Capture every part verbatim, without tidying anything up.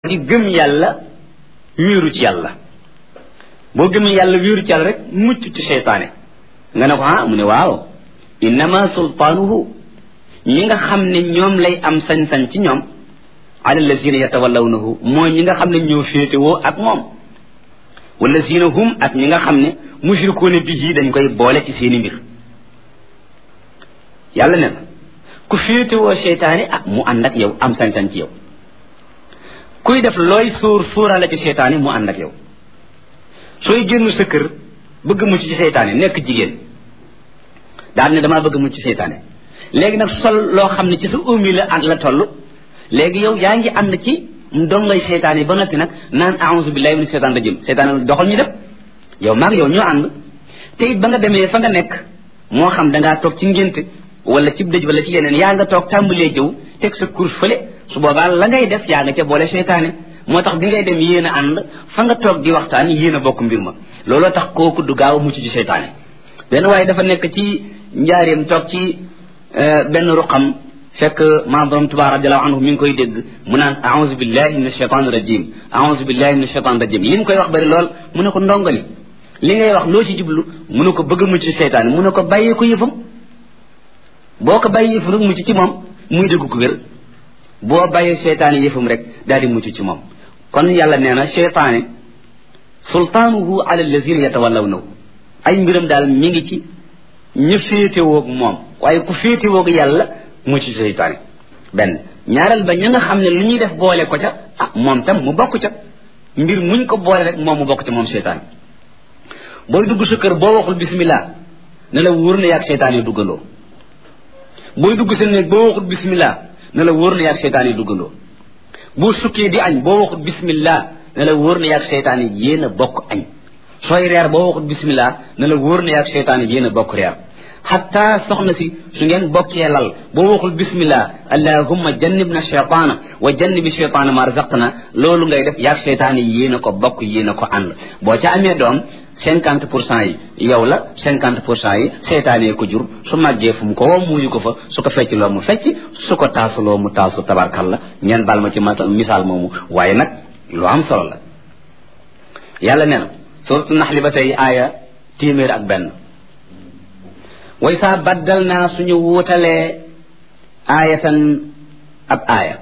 di gëm yàlla wéeru ci yàlla boo gëmee yàlla wéeru ci yàlla rek mucc ci seytaane nga ne ko ah mu ne waaw innama sultaanuhu ñi nga xam ne ñoom lay am sañ-sañ ci ñoom ala lazina yatawallawnahu mooy ñi nga xam ne ñoo féetewoo ak moom walazina hum ak ñi nga xam ne mushrikuuna bihi dañ koy boole ci seeni mbir yàlla ne ku féetewoo seytaane ak mu ànd ak yow am sañ-sañ ci yow kuy def looy suur suuraale ci seytaane mu ànd ak yow sooy génn sa kër bëgg mucc ci seytaane nekk jigéen daal ne damaa bëgg mucc ci seytaane léegi nag sol loo xam ne ci sa ummi la ànd la toll léegi yow yaa ngi ànd ci ndongay seytaane yi ba noppi nag naan a'uuzu billahi min seytaan rajim seytaane doxal ñu def yow maag yow ñoo ànd te it ba nga demee fa nga nekk moo xam dangaa toog ci ngénte wala ci dëj wala ci yeneen yaa nga toog tàmbalee jëw teg sa kur fële su boobaa la ngay def yaa nga ca boole seytaane moo tax bi ngay dem yéen a ànd fa nga toog di waxtaan yéen a bokk mbir ma looloo tax kooku du gaaw a mucc ci seytaane benn waaye dafa nekk ci njaareem toog ci benn ruqam fekk maam borom Tuubaa radiyallahu anhu mi ngi koy dégg mu naan a'uuzu billahi min ashaytaan rajim a'uuzu billahi min ashaytaan rajim li mu koy wax bari lool mu ne ko ndongali li ngay wax loo ci jublu mu ne ko bëgg a mucc ci seytaane mu ne ko bàyyee ko yëfam boo ko bàyyi yëfam rek mucc ci moom muy dégg ko wér boo bàyyee seytaane yëfam rek daal di mucc ci moom kon yàlla nee na seytaane sultaanuhu ala allazina yatawallawnahu ay mbiram daal mi ngi ci ñu féetewoog moom waaye ku féetewoog yàlla mucc ci seytaane benn ñaareel ba ña nga xam ne lu ñuy def boole ko ca ah moom tam mu bokk ca mbir muñ ko boole rek moom mu bokk ca moom seytaane booy dugg sa kër boo waxul bismillah ne la wóor na yaag seytaane yi duggandoo booy dugg sa néeg boo waxul bismillah ne la wóor na yaag seytaane yi duggandoo boo sukkee di añ boo waxul bismillah ne la wóor na yaag seytaane yi yéen a bokk añ sooy reer boo waxul bismillah ne la wóor na yaag seytaane yi yéen a bokk reer xataa soxna si su ngeen bokkee lal boo waxul bismillah allahumma jannibna shaytaana wa jannibi shaytaana ma razaqtana loolu ngay def yaag seytaane yi yéen a ko bokk yéen a ko ànd boo ca amee doom cinquante pour cent yi yow la cinquante pour cent yi seytaane ko jur su màggee fu mu ko woo muuyu ko fa su ko fecc loo mu fecc su ko taasuloo mu taasu tabarkalla ngeen baal ma ci misaal moomu waaye nag lu am solo la yàlla nee na suratu naxli ba tey aaya téeméer ak benn way saa baddal naa suñu wuutalee aayatan ab aaya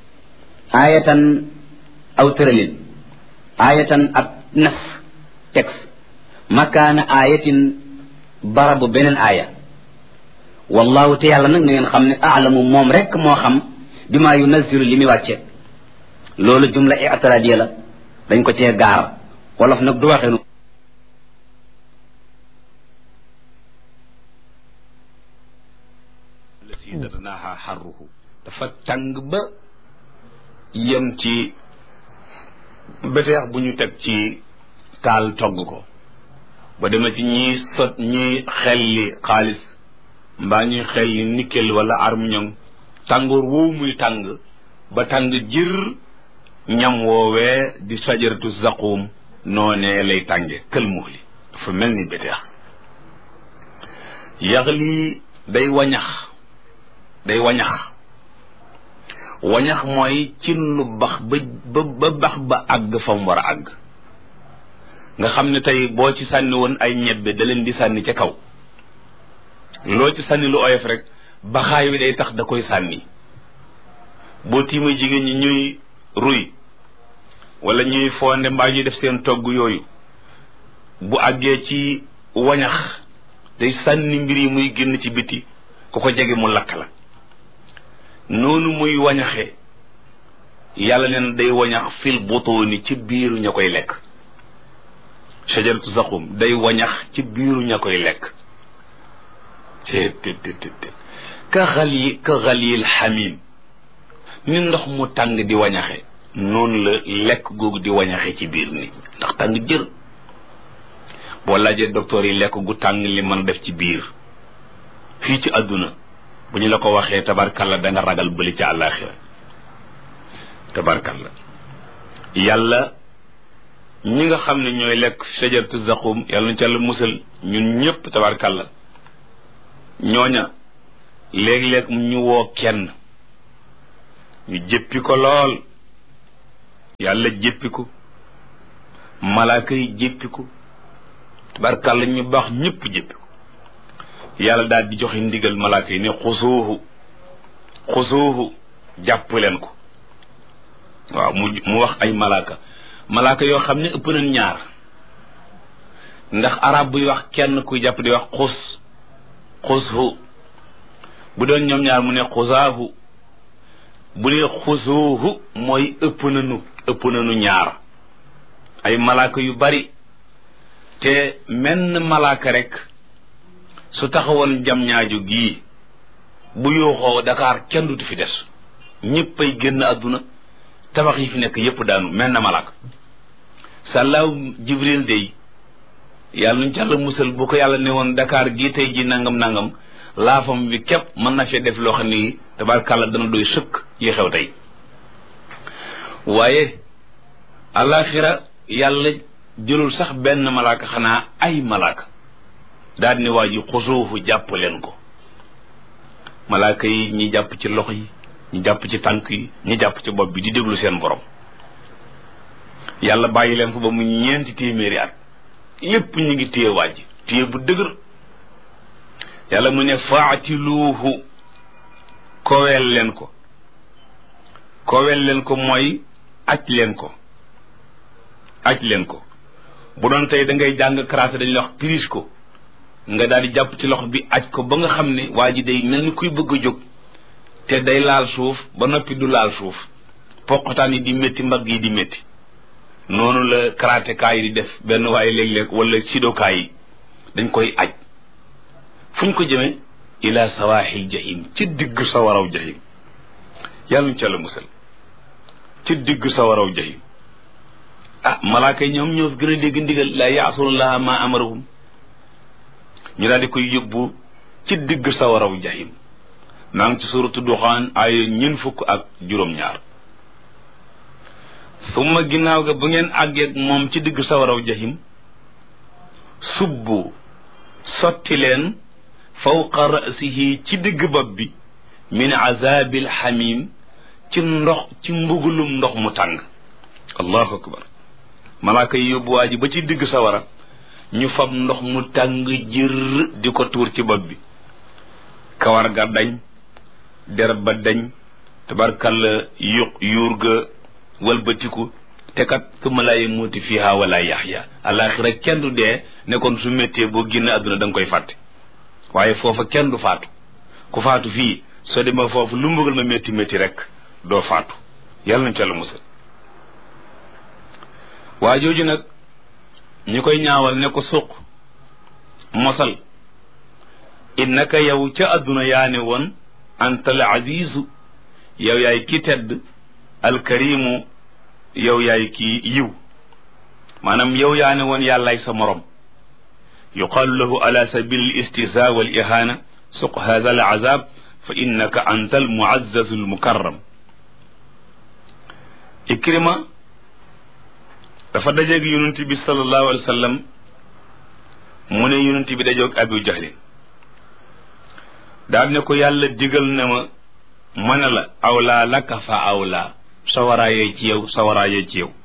aayatan aw tëralin aayatan ab nas texte makaana aayatin barabu beneen aaya wallahu te yàlla nag na ngeen xam ne aalamu moom rek moo xam bi maa yunazilu li muy wàcce loolu jumla i'tiradiya la dañ ko cee gaar wolof nag du waxee nu sidatnaaha xarruhu dafa tàng ba yem ci beteex bu ñu teg ci taal togg ko ba demee ci ñiy sot ñiy xelli xaalis mbaa ñuy xelli nickel wala armiñon tàngoor woowu muy tàng ba tàng jër ñam woowee di sajaratu zaqum noonee lay tànge kël muxli dafa mel ni beteex yaxli day wañax day wañax wañax mooy cin lu bax ba ba bax ba àgg fa mu war a àgg nga xam ne tey boo ci sànni woon ay ñebbe da leen di sànni ca kaw loo ci sànni lu oyof rek baxaay wi day tax da koy sànni boo tiimee jigéen ñi ñuy ruy wala ñuy fonde mbaa ñuy def seen togg yooyu bu àggee ci wañax day sànni mbir yi muy génn ci biti ku ko jege mu lakk la noonu muy wañaxe yàlla neen day wañax fil butuuni ci biiru ña koy lekk shajaratu zaqum day wañax ci biiru ña koy lekk te te te te ka xali ka xalil xamim ni ndox mu tàng di wañaxe noonu la lekk googu di wañaxe ci biir nit ndax tàng jër boo laajee docteur yi lekk gu tàng li mën a def ci biir fii ci àdduna bu ñu la ko waxee tabarkalla da nga ragal bëli ci àllaaxira tabarkalla yàlla ñi nga xam ne ñooy lekk shajaratu zaqum yàlla na ci yàlla musal ñun ñëpp tabarkalla ñooña léeg-léeg ñu woo kenn ñu jëppi ko lool yàlla jéppi ko malaaka yi jéppi ko barkàlla ñu baax ñëpp jéppi ko yàlla daal di joxe ndigal malaaka yi ne xusuuhu xusuuhu jàpp leen ko waaw mu mu wax ay malaaka malaaka yoo xam ne ëpp nañ ñaar ndax arab buy wax kenn kuy jàpp di wax xus xushu bu doon ñoom ñaar mu ne xusaahu bu dee xusuuhu mooy ëpp nañu ëpp nañu ñaar ay malaaka yu bari te menn malaaka rek su taxawoon jam ñaaju gii bu yooxoo Dakar kenn du fi des ñëpp ay génn àdduna tabax yi fi nekk yëpp daanu menn malaaka sàllaaw Jibril dey yàlla nuñ ci Yàlla musal bu ko yàlla ne woon Dakar gii tey ji nangam nangam laafam bi képp mën na fee def loo xam ni tabaarkàlla dana doy sëkk yi xew tey waaye alaxira yàlla jëlul sax benn malaaka xanaa ay malaaka daal ni waa ji xusuufu jàpp leen ko malaaka yi ñi jàpp ci loxo yi ñi jàpp ci tànk yi ñi jàpp ci bopp bi di déglu seen borom yàlla bàyyi leen fa ba mu ñeenti téeméeri at yépp ñu ngi téye waa ji téye bu dëgër yàlla mu ne faatiluuhu koweel leen ko koweel leen ko mooy aj leen ko aj leen ko bu doon tey da ngay jàng karaté dañuy wax prise ko nga daal di jàpp ci loxo bi aj ko ba nga xam ne waa ji day mel ni kuy bëgg a jóg te day laal suuf ba noppi du laal suuf poqataan yi di métti mbagg yi di métti noonu la karaté kaa yi di def benn waaye léeg-léeg wala sidokaa yi dañ koy aj fuñ ko jëmee ila sawaaxil jahim ci digg sawaraw jahim yàlla ñu ca la musal ci digg sawaraw jahim ah malaaka yi ñoom ñoo gën a dégg ndigal la yaasunallaha ma amarahum ñu daal di koy yóbbu ci digg sawaraw jahim maa ngi ci suratu duxaan ay ñeent fukk ak juróom-ñaar summa ginnaaw ga bu ngeen àggeeg moom ci digg sawaraw jahim subbu sotti leen fawqa rasihi ci digg bopp bi min azabil xamim ci ndox ci mbugulum ndox mu tàng allahu akbar malaaka yi yóbbu waa ji ba ci digg sawara ñu fab ndox mu tàng jër di ko tuur ci bopp bi kawar ga dañ der ba dañ tabarkalla yu yuur ga walbatiku te kat summa laa yamuutu fiha wala yaxya alaxira kenn du dee ne kon su méttee boo génn àdduna da nga koy fàtte waaye foofa kenn du faatu ku faatu fii soo demee foofu lu mbugal ma métti métti rek doo faatu yàlla nañ ca la musal waa jooju nag ñu koy ñaawal ne ko suq mosal innaka yow ca àdduna yaa ne woon anta al azizu yow yaay ki tedd alkarimu yow yaay ki yiw maanaam yow yaa ne woon yàllaay sa morom yuqaalu lahu ala sabil al istihza wal ihana suq hadha al azab fa innaka anta al muazzazu al mukarram ikrima dafa dajeeg yonent bi sallallahu alayhi wa sallam mu ne yonent bi dajeeg abu jahlin daal ne ko yàlla digal na ma mën a la awlaa laka fa awlaa sawaraayee ci yow sawaraayee ci yow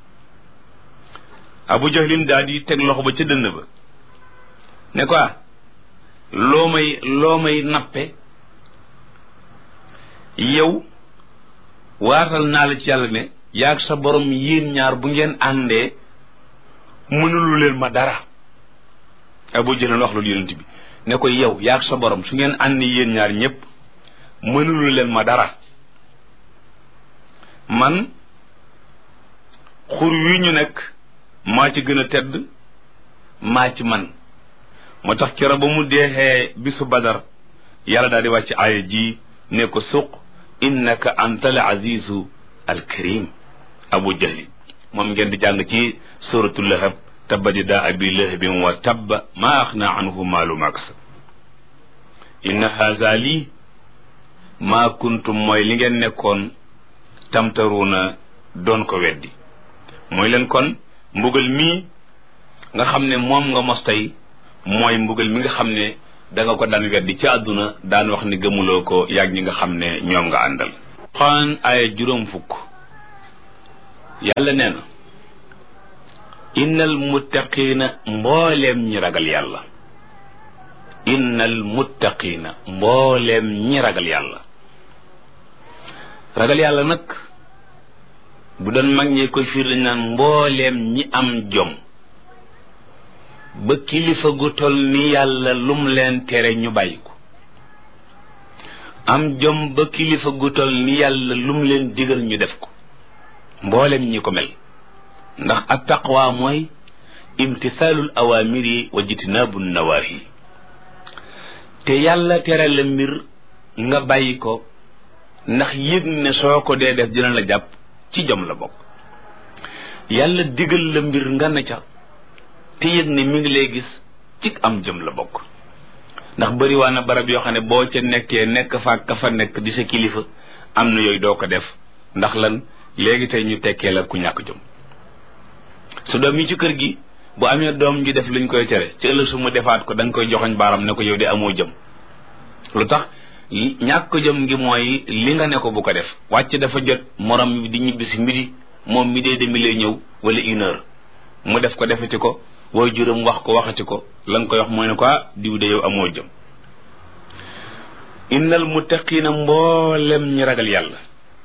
abu jahlin daal di teg loxo ba ca dënn ba ne ko loo may loo may nappe yow waatal naa la ci yàlla ne yaag sa borom yéen ñaar bu ngeen àndee mënulu leen ma dara abu jahlin wax loolu yonent bi ne ko yow yaag sa borom su ngeen ànd yéen ñaar ñëpp mënulu leen ma dara man xur wi ñu nekk maa ci gën a tedd maa ci man moo tax keroog ba mu deexee bisu badar yàlla daal di wàcc aaya ji ne ko suq innaka anta al azizu al karim abu jahli moom ngeen di jàng ci suratu lahab tabbat yadaa abi lahabin wa tabba maa axna anhu maalu ma kasab inna haza lii maa kuntum mooy li ngeen nekkoon tamtaruuna doon ko weddi mooy leen kon mbugal mii nga xam ne moom nga mos tey mooy mbugal mi nga xam ne da nga ko daan weddi ci àdduna daan wax ni gëmuloo ko yàgg ñi nga xam ne ñoom nga àndal xaan aaya juróom fukk yàlla nee na innal muttaqina mbooleem ñi ragal yàlla innal muttaqina mbooleem ñi ragal yàlla ragal yàlla nag bu doon mag ñee koy fiir dañ naan mbooleem ñi am jom ba kilifa gu tol ni yàlla lum leen tere ñu bàyyi ko am jom ba kilifa gu tol ni yàlla lum leen digal ñu def ko mbooleem ñi ko mel ndax at taqwa mooy imtisaalul awaamiri wa jitnaabu nawaahi te yàlla tere la mbir nga bàyyi ko ndax yëg ne soo ko dee def dina la jàpp ci jom la bokk yàlla digal la mbir nga ne ca te yëg ne mi ngi lay gis ci am jom la bokk ndax bëri waa na barab yoo xam ne boo ca nekkee nekk fa ka fa nekk di sa kilifa am na yooyu doo ko def ndax lan léegi tey ñu tekkee la ku ñàkk jom su doom yi ci kër gi bu amee doom ji def luñ koy tere ci ëllëg su mu defaat ko da nga koy joxoñ baaram ne ko yow de amoo jëm lu tax ñàkk jëm ngi mooy li nga ne ko bu ko def wàcc dafa jot morom bi di ñibbisi midi moom mi dee demi lay ñëw wala une heure mu def ko defati ko wooy juróom wax ko waxati ko la nga koy wax mooy ne ko diw de yow amoo jëm innal muttaqina mboolem ñi ragal yàlla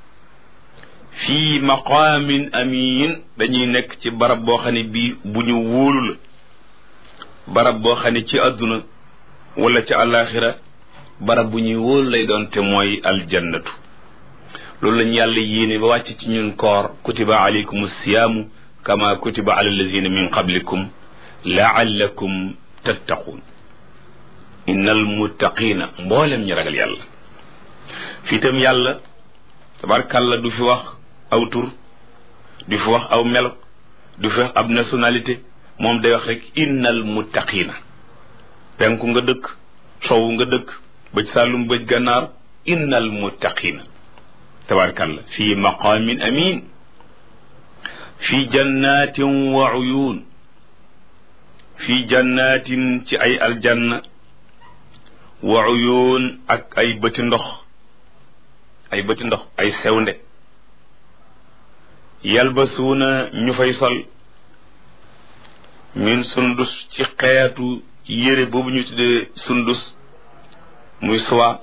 fii maqaamin amin dañuy nekk ci barab boo xam ne bii bu ñu wóolu la barab boo xam ne ci àdduna wala ci àllaaxira barab bu ñuy wóolu lay doon te mooy aljannatu loolu lañu yàlla yéene ba wàcc ci ñun koor kutiba alaykum siyaamu kama kutiba ala alladina min qablikum laallakum tattaquun innal muttaqina mboolem ñi ragal yàlla fii tam yàlla tabarkàlla du fi wax aw tur du fi wax aw melo du fi wax ab nationalité moom day wax rek innal muttaqina penku nga dëkk sowu nga dëkk bëj sàllum bëj gànnaar innal muttaqina tabarkàlla fii maqaamin amin fii jannatin wa uyun fii jannatin ci ay aljanna wa uyun ak ay bëti ndox ay bëti ndox ay sewnde yalbasuuna ñu fay sol min sundus ci xeetu yére boobu ñu tuddee sundus muy soie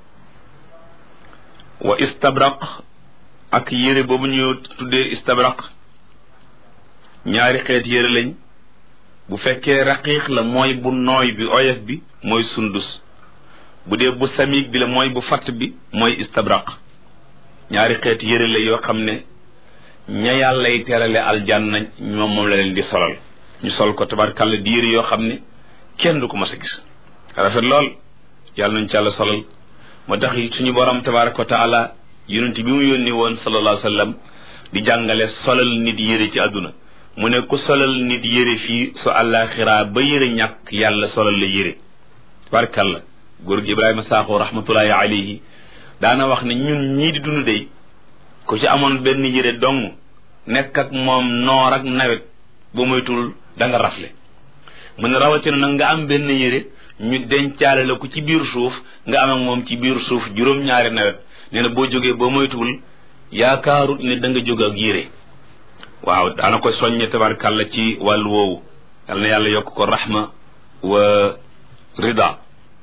wa istabraq ak yére boobu ñu tuddee istabraq ñaari xeet yére lañ bu fekkee raqiiq la mooy bu nooy bi oyof bi mooy sundus bu dee bu samiig bi la mooy bu fatt bi mooy istabraq ñaari xeet yére la yoo xam ne ña yàllay terale aljanna ñoom moom la leen di solal ñu sol ko tabarkàlla di yére yoo xam ne kenn du ko mas a gis rafet lool yàlla nañ ci yàlla solal moo tax suñu borom tabaraka wa taala yonent bi mu yónni woon sallallahu alayhi wa sallam di jàngale solal nit yére ci àdduna mu ne ku solal nit yére fii su àllaaxira ba yére ñàkk yàlla solal la yére tabarkàlla góor gi Ibrahima Sakho rahmatullahi alayhi daana wax ne ñun ñii di dund dey ku ci amoon benn yére dong nekk ak moom noor ak nawet bu moytul da nga rafle mu ne rawatina nag nga am benn yére ñu dencaale la ko ci biir suuf nga am ak moom ci biir suuf juróom-ñaari nawet nee na boo jógee boo moytuwul yaakaarut ne da nga jóg ak yére waaw daana ko soññe tabarkàlla ci wàllu woowu yal na yàlla yokk ko rahma wa rida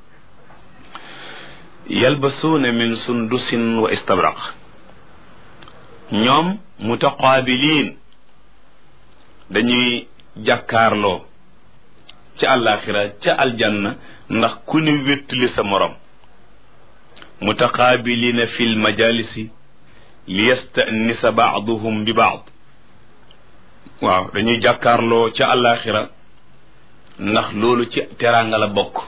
yalbasuuna min sundusin wa istabraq ñoom mutaqaabiliin dañuy jàkkaarloo ca àllaaxira ca aljanna ndax ku ne wéttali sa morom mutaqaabiliina fi lmajalisi li yastanisa baaduhum bi baad waaw dañuy jàkkaarloo ca àllaaxira ndax loolu ci teraanga la bokk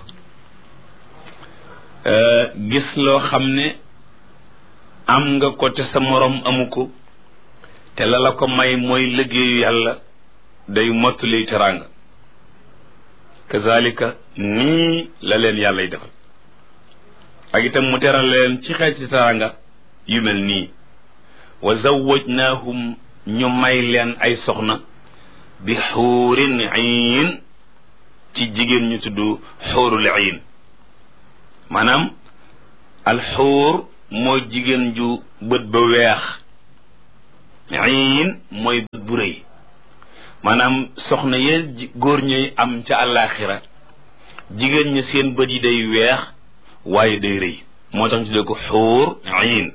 gis loo xam ne am nga ko te sa morom amu ko te la la ko may mooy liggéeyu yàlla day mottali teraanga kazalika nii la leen yàllay defal ak itam mu teral leen ci xeeti teraanga yu mel nii wa zawwajnaahum ñu may leen ay soxna bi xuurin iin ci jigéen ñu tudd xuurul iin maanaam alxuur mooy jigéen ju bët ba weex iin mooy bët bu rëy maanaam soxna yee góor ñooy am ca àllaaxira jigéen ñi seen bët yi day weex waaye day rëy moo tax ñu tuddee ko xuur iin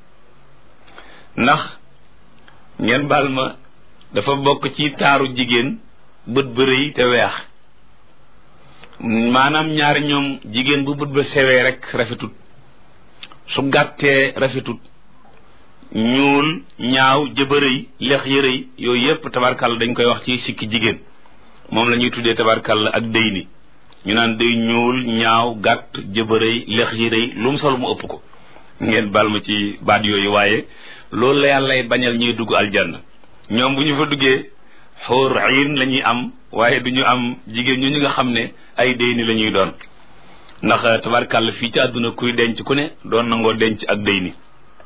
ndax ngeen baal ma dafa bokk ci taaru jigéen bët ba rëy te weex maanaam ñaari ñoom jigéen bu bët ba sewee rek rafetut su gàttee rafetut ñuul ñaaw jëbërëy lex yërëy yooyu yépp tabarkàlla dañ koy wax ci sikki jigéen moom la ñuy tuddee tabarkàlla ak dëy ni ñu naan day ñuul ñaaw gàtt jëbërëy lex yërëy lu mu sol mu ëpp ko ngeen bal ma ci baat yooyu waaye loolu la yàllay bañal ñuy dugg aljanna ñoom bu ñu fa duggee xóor ayin la ñuy am waaye du ñu am jigéen ñu ñu nga xam ne ay dëy ni la ñuy doon ndax tabarkàlla fii ci àdduna kuy denc ku ne doon nangoo denc ak dëy ni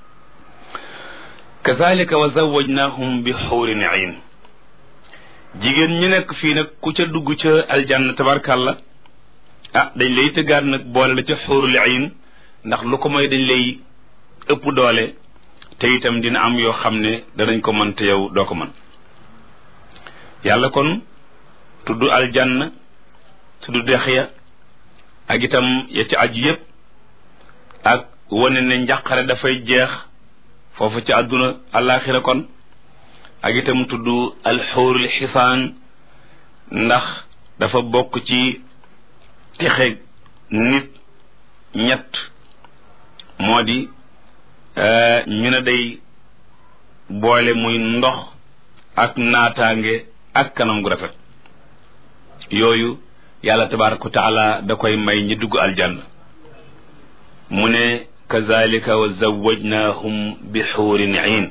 kazalika wa zawajnahum bi xuurin ayn jigéen ñu nekk fii nag ku ca dugg ca aljanna tabarkàlla ah dañ lay tëggaat nag boole la ca xuurul ayn ndax lu ko mooy dañ lay ëpp doole te itam dina am yoo xam ne danañ ko mën te yow doo ko mën yàlla kon tudd aljanna tudd dex ya ak itam ya ci aju yépp ak wane ne njàqare dafay jeex foofu ci àdduna àllaaxira kon ak itam tudd alxuurul xisaan ndax dafa bokk ci texe nit ñett moo di ñu ne day boole muy ndox ak naataange ak kanam gu rafet yooyu yàlla tabaaraka wa taala da koy may ñi dugg aljanna mu ne kazalika wa zawajnahum bi xuurin iin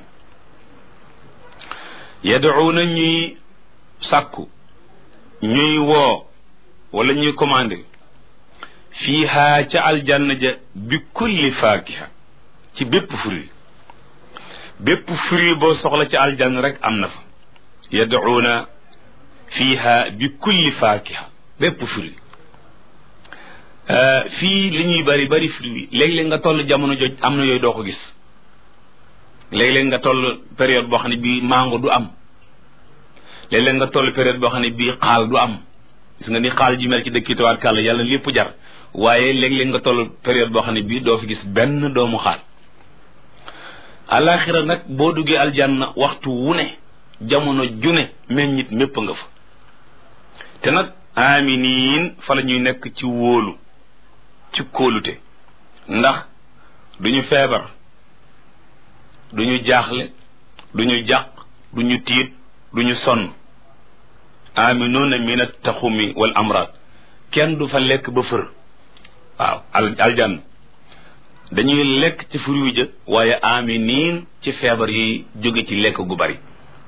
yad'uuna ñuy sàkku ñuy woo wala ñuy commandé fiiha ca aljanna ja bi kulli faakiha ci bépp fruit bépp fruit boo soxla ca aljanna rek am na fa yad'uuna fiiha bi kulli faakiha bépp fruit fii li ñuy bari bari fruit léeg-léeg nga toll jamono joj am na yooyu doo ko gis léeg-léeg nga toll période boo xam ne bii mango du am léeg-léeg nga toll période boo xam ne bii xaal du am gis nga ni xaal ji mel ci dëkk yi tabaarkàlla yàlla lépp jar waaye léeg-léeg nga toll période boo xam ne bii doo fi gis benn doomu xaal alaxira nag boo duggee aljanna waxtu wu ne jamono june meññit mépp nga fa te nag aminiin fa la ñuy nekk ci wóolu ci kóolute ndax duñu feebar duñu jaaxle duñu jàq duñu tiit duñu sonn aminuuna min attaxumi wal amraad kenn du fa lekk ba fër waaw al aljanna dañuy lekk ci fruit ja waaye aminiin ci feebar yi jóge ci lekk gu bari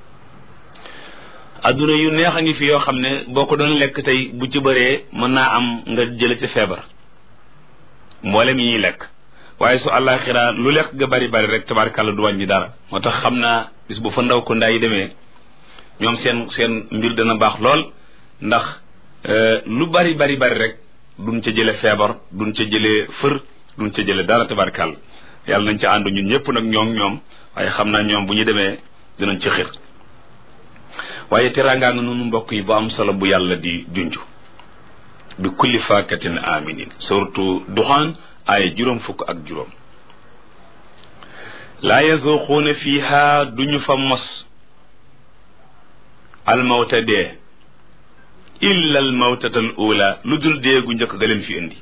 adduna yu neex a ngi fi yoo xam ne boo ko doon lekk tey bu ci bëree mën naa am nga jële ci feebar mboolem yi ñuy lekk waaye su àllaaxira lu lekk ga bari bari rek tabaarkàlla du wàññi dara moo tax xam naa bis bu fa ndaw ko ndaa yi demee ñoom seen seen mbir dana baax lool ndax lu bari bari bari rek duñ ca jële feebar duñ ca jële fër duñ ca jële dara tabaarkàlla yàlla nañ ca ànd ñun ñëpp nag ñoom ñoom waaye xam naa ñoom bu ñu demee dinañ ci xir waaye teraangaa nga noonu mbokk yi bu am solo bu yàlla di junj bi kulli faakatin aminin surtout duxaan ay juróom fukk ak juróom laa yazuquuna fiha duñu fa mos almawta dee illa almawtata al ula lu dul dee gu njëkk ga leen fi indi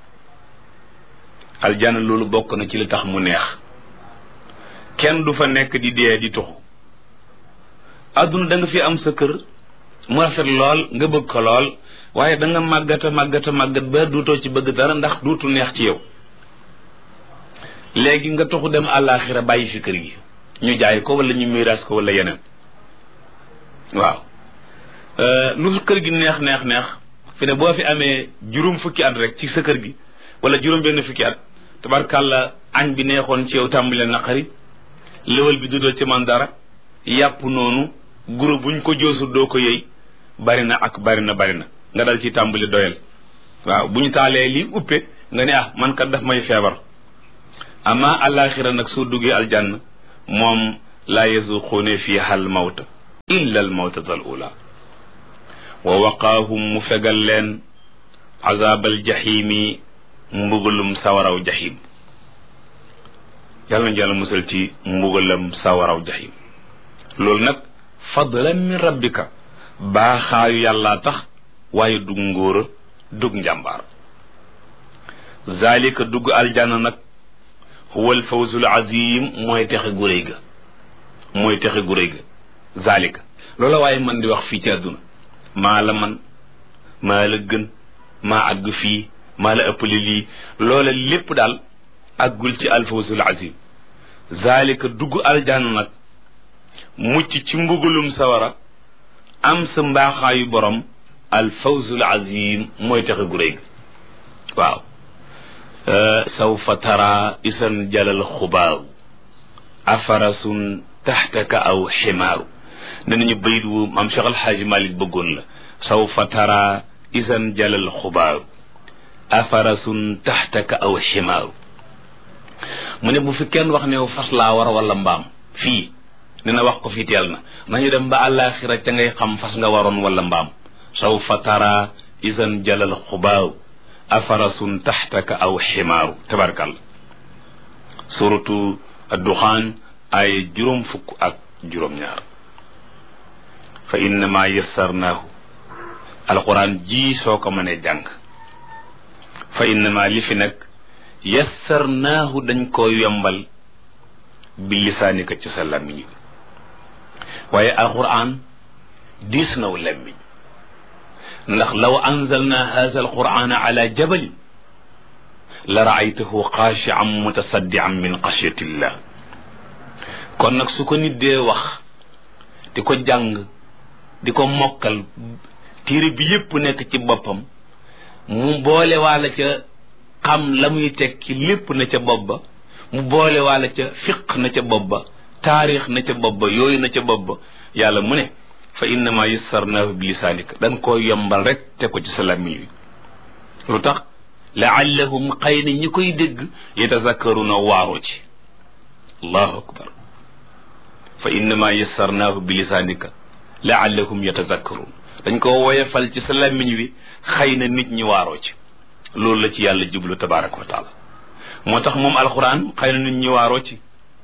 aljanna loolu bokk na ci li tax mu neex kenn du fa nekk di dee di tuxu adduna da nga fi am sa kër mu rafet lool nga bëgg ko lool waaye da nga màggata màggata màggat ba duutoo ci bëgg dara ndax duutu neex ci yow léegi nga toxu dem àllaaxira bàyyi fi kër gi ñu jaay ko wala ñu miiraas ko wala yeneen waaw lu kër gi neex neex neex fi ne boo fi amee juróom fukki at rek ci sa kër gi wala juróom benn fukki at tabarkàlla añ bi neexoon ci yow tàmbale naqari léwal bi dudal ci man dara yàpp noonu guro buñ ko joosu doo ko yëy bari na ak bari na bari na nga dal ci tàmbali doyal waaw bu ñu taalee lii uppe nga ne ah man kat daf may feebar ama àllaaxira nag soo duggee aljanna moom laa yazuquuna fiha al mawta illa al mawtata al ula wa waqaahum mu fegal leen azabal jahimi mbugalum sawaraw jahim yàlla na yàlla musal ci mbugalam sawaraw jahim loolu nag fadlan min rabbika baaxaayu yàlla tax waaye dug ngóora dug njàmbaar zalika dugg aljanna nag huwa alfawzul azim mooy texe gu réy ga mooy texe gu réy ga zalika loola waaye man di wax fii ci àdduna maa la man maa la gën maa àgg fii maa la ëppale lii loola lépp daal àggul ci alfawzul azim zalika dugg aljanna nag mucc ci mbugalum sawara am sa mbaaxaayu borom alfawzul azim mooy texe gu réy ga waaw sawfa tara isan jalal xubaaru afarasun taxtaka aw ximaaru ne nañu bayit wu maam Cheikh Alxaaji Malik bëggoon la sawfa tara isan jalal xubaaru afarasun taxtaka aw ximaaru mu ne bu fi kenn wax ne fas laa war wala mbaam fii dina wax ko fi teel na nañu dem ba àllaaxira ca ngay xam fas nga waroon wala mbaam sawfa tara isan jalal xubaaru afarasun taxtaka aw ximaaru tabarkalla suratu adduxaan ay juróom fukk ak juróom ñaar fa innama yassarnaahu alquran ji soo ko mënee jàng fa innama li fi nag yassarnaahu dañ ko yombal bi lisaanika ci sa làmmiñ waaye alquran diis naw làmmiñ ndax law anzalna haza alqurana ala jabal la raaytahu xaashian mutasaddian min xashyatillah kon nag su ko nit dee wax di ko jàng di ko mokkal téere bi yépp nekk ci boppam mu boole waala ca xam la muy tekki lépp na ca bopp ba mu boole waala ca fiq na ca bopp ba taarix na ca bopp ba yooyu na ca bopp ba yàlla mu ne fa innama yassarnaahu bi lisaanika dañ koo yombal rek te ko ci sa làmmiñ wi lu tax laallahum xëy na ñi koy dégg yatazakkaruna waaroo ci allahu akbar fa innama yassarnaahu bi lisaanika laallahum yatazakkarun dañ ko woyefal ci sa làmmiñ wi xëy na nit ñi waaroo ci loolu la ci yàlla jublu tabaraka wa taala moo tax moom alquran xëy na nit ñi waaroo ci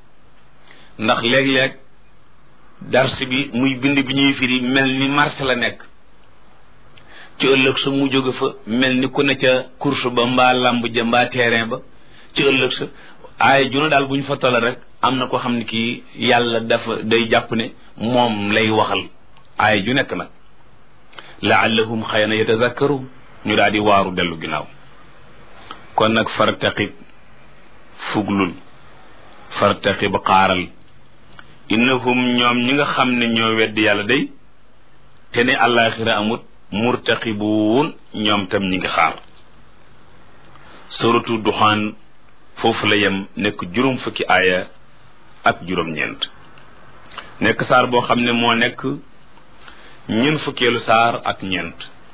ndax léeg-léeg dars bi muy bind bi ñuy firi mel ni marché la nekk ci ëllëg sa mu jóge fa mel ni ku ne ca course ba mbaa lamb ja mbaa terrain ba ci ëllëg sa aaya juna daal bu ñu fa toll rek am na ko xam ne kii yàlla dafa day jàpp ne moom lay waxal aaya ju nekk nag laallahum xëy na yatazakkaru ñu daal di waaru dellu ginnaaw kon nag fartaqib fuglul fartaqib xaaral innahum ñoom ñi nga xam ne ñoo weddi yàlla day te ne àllaaxira amut murtaqibuun ñoom tam ñi ngi xaar suratu duxaan foofu la yem nekk juróom fukki aaya ak juróom-ñeent nekk saar boo xam ne moo nekk ñeent fukkeelu saar ak ñeent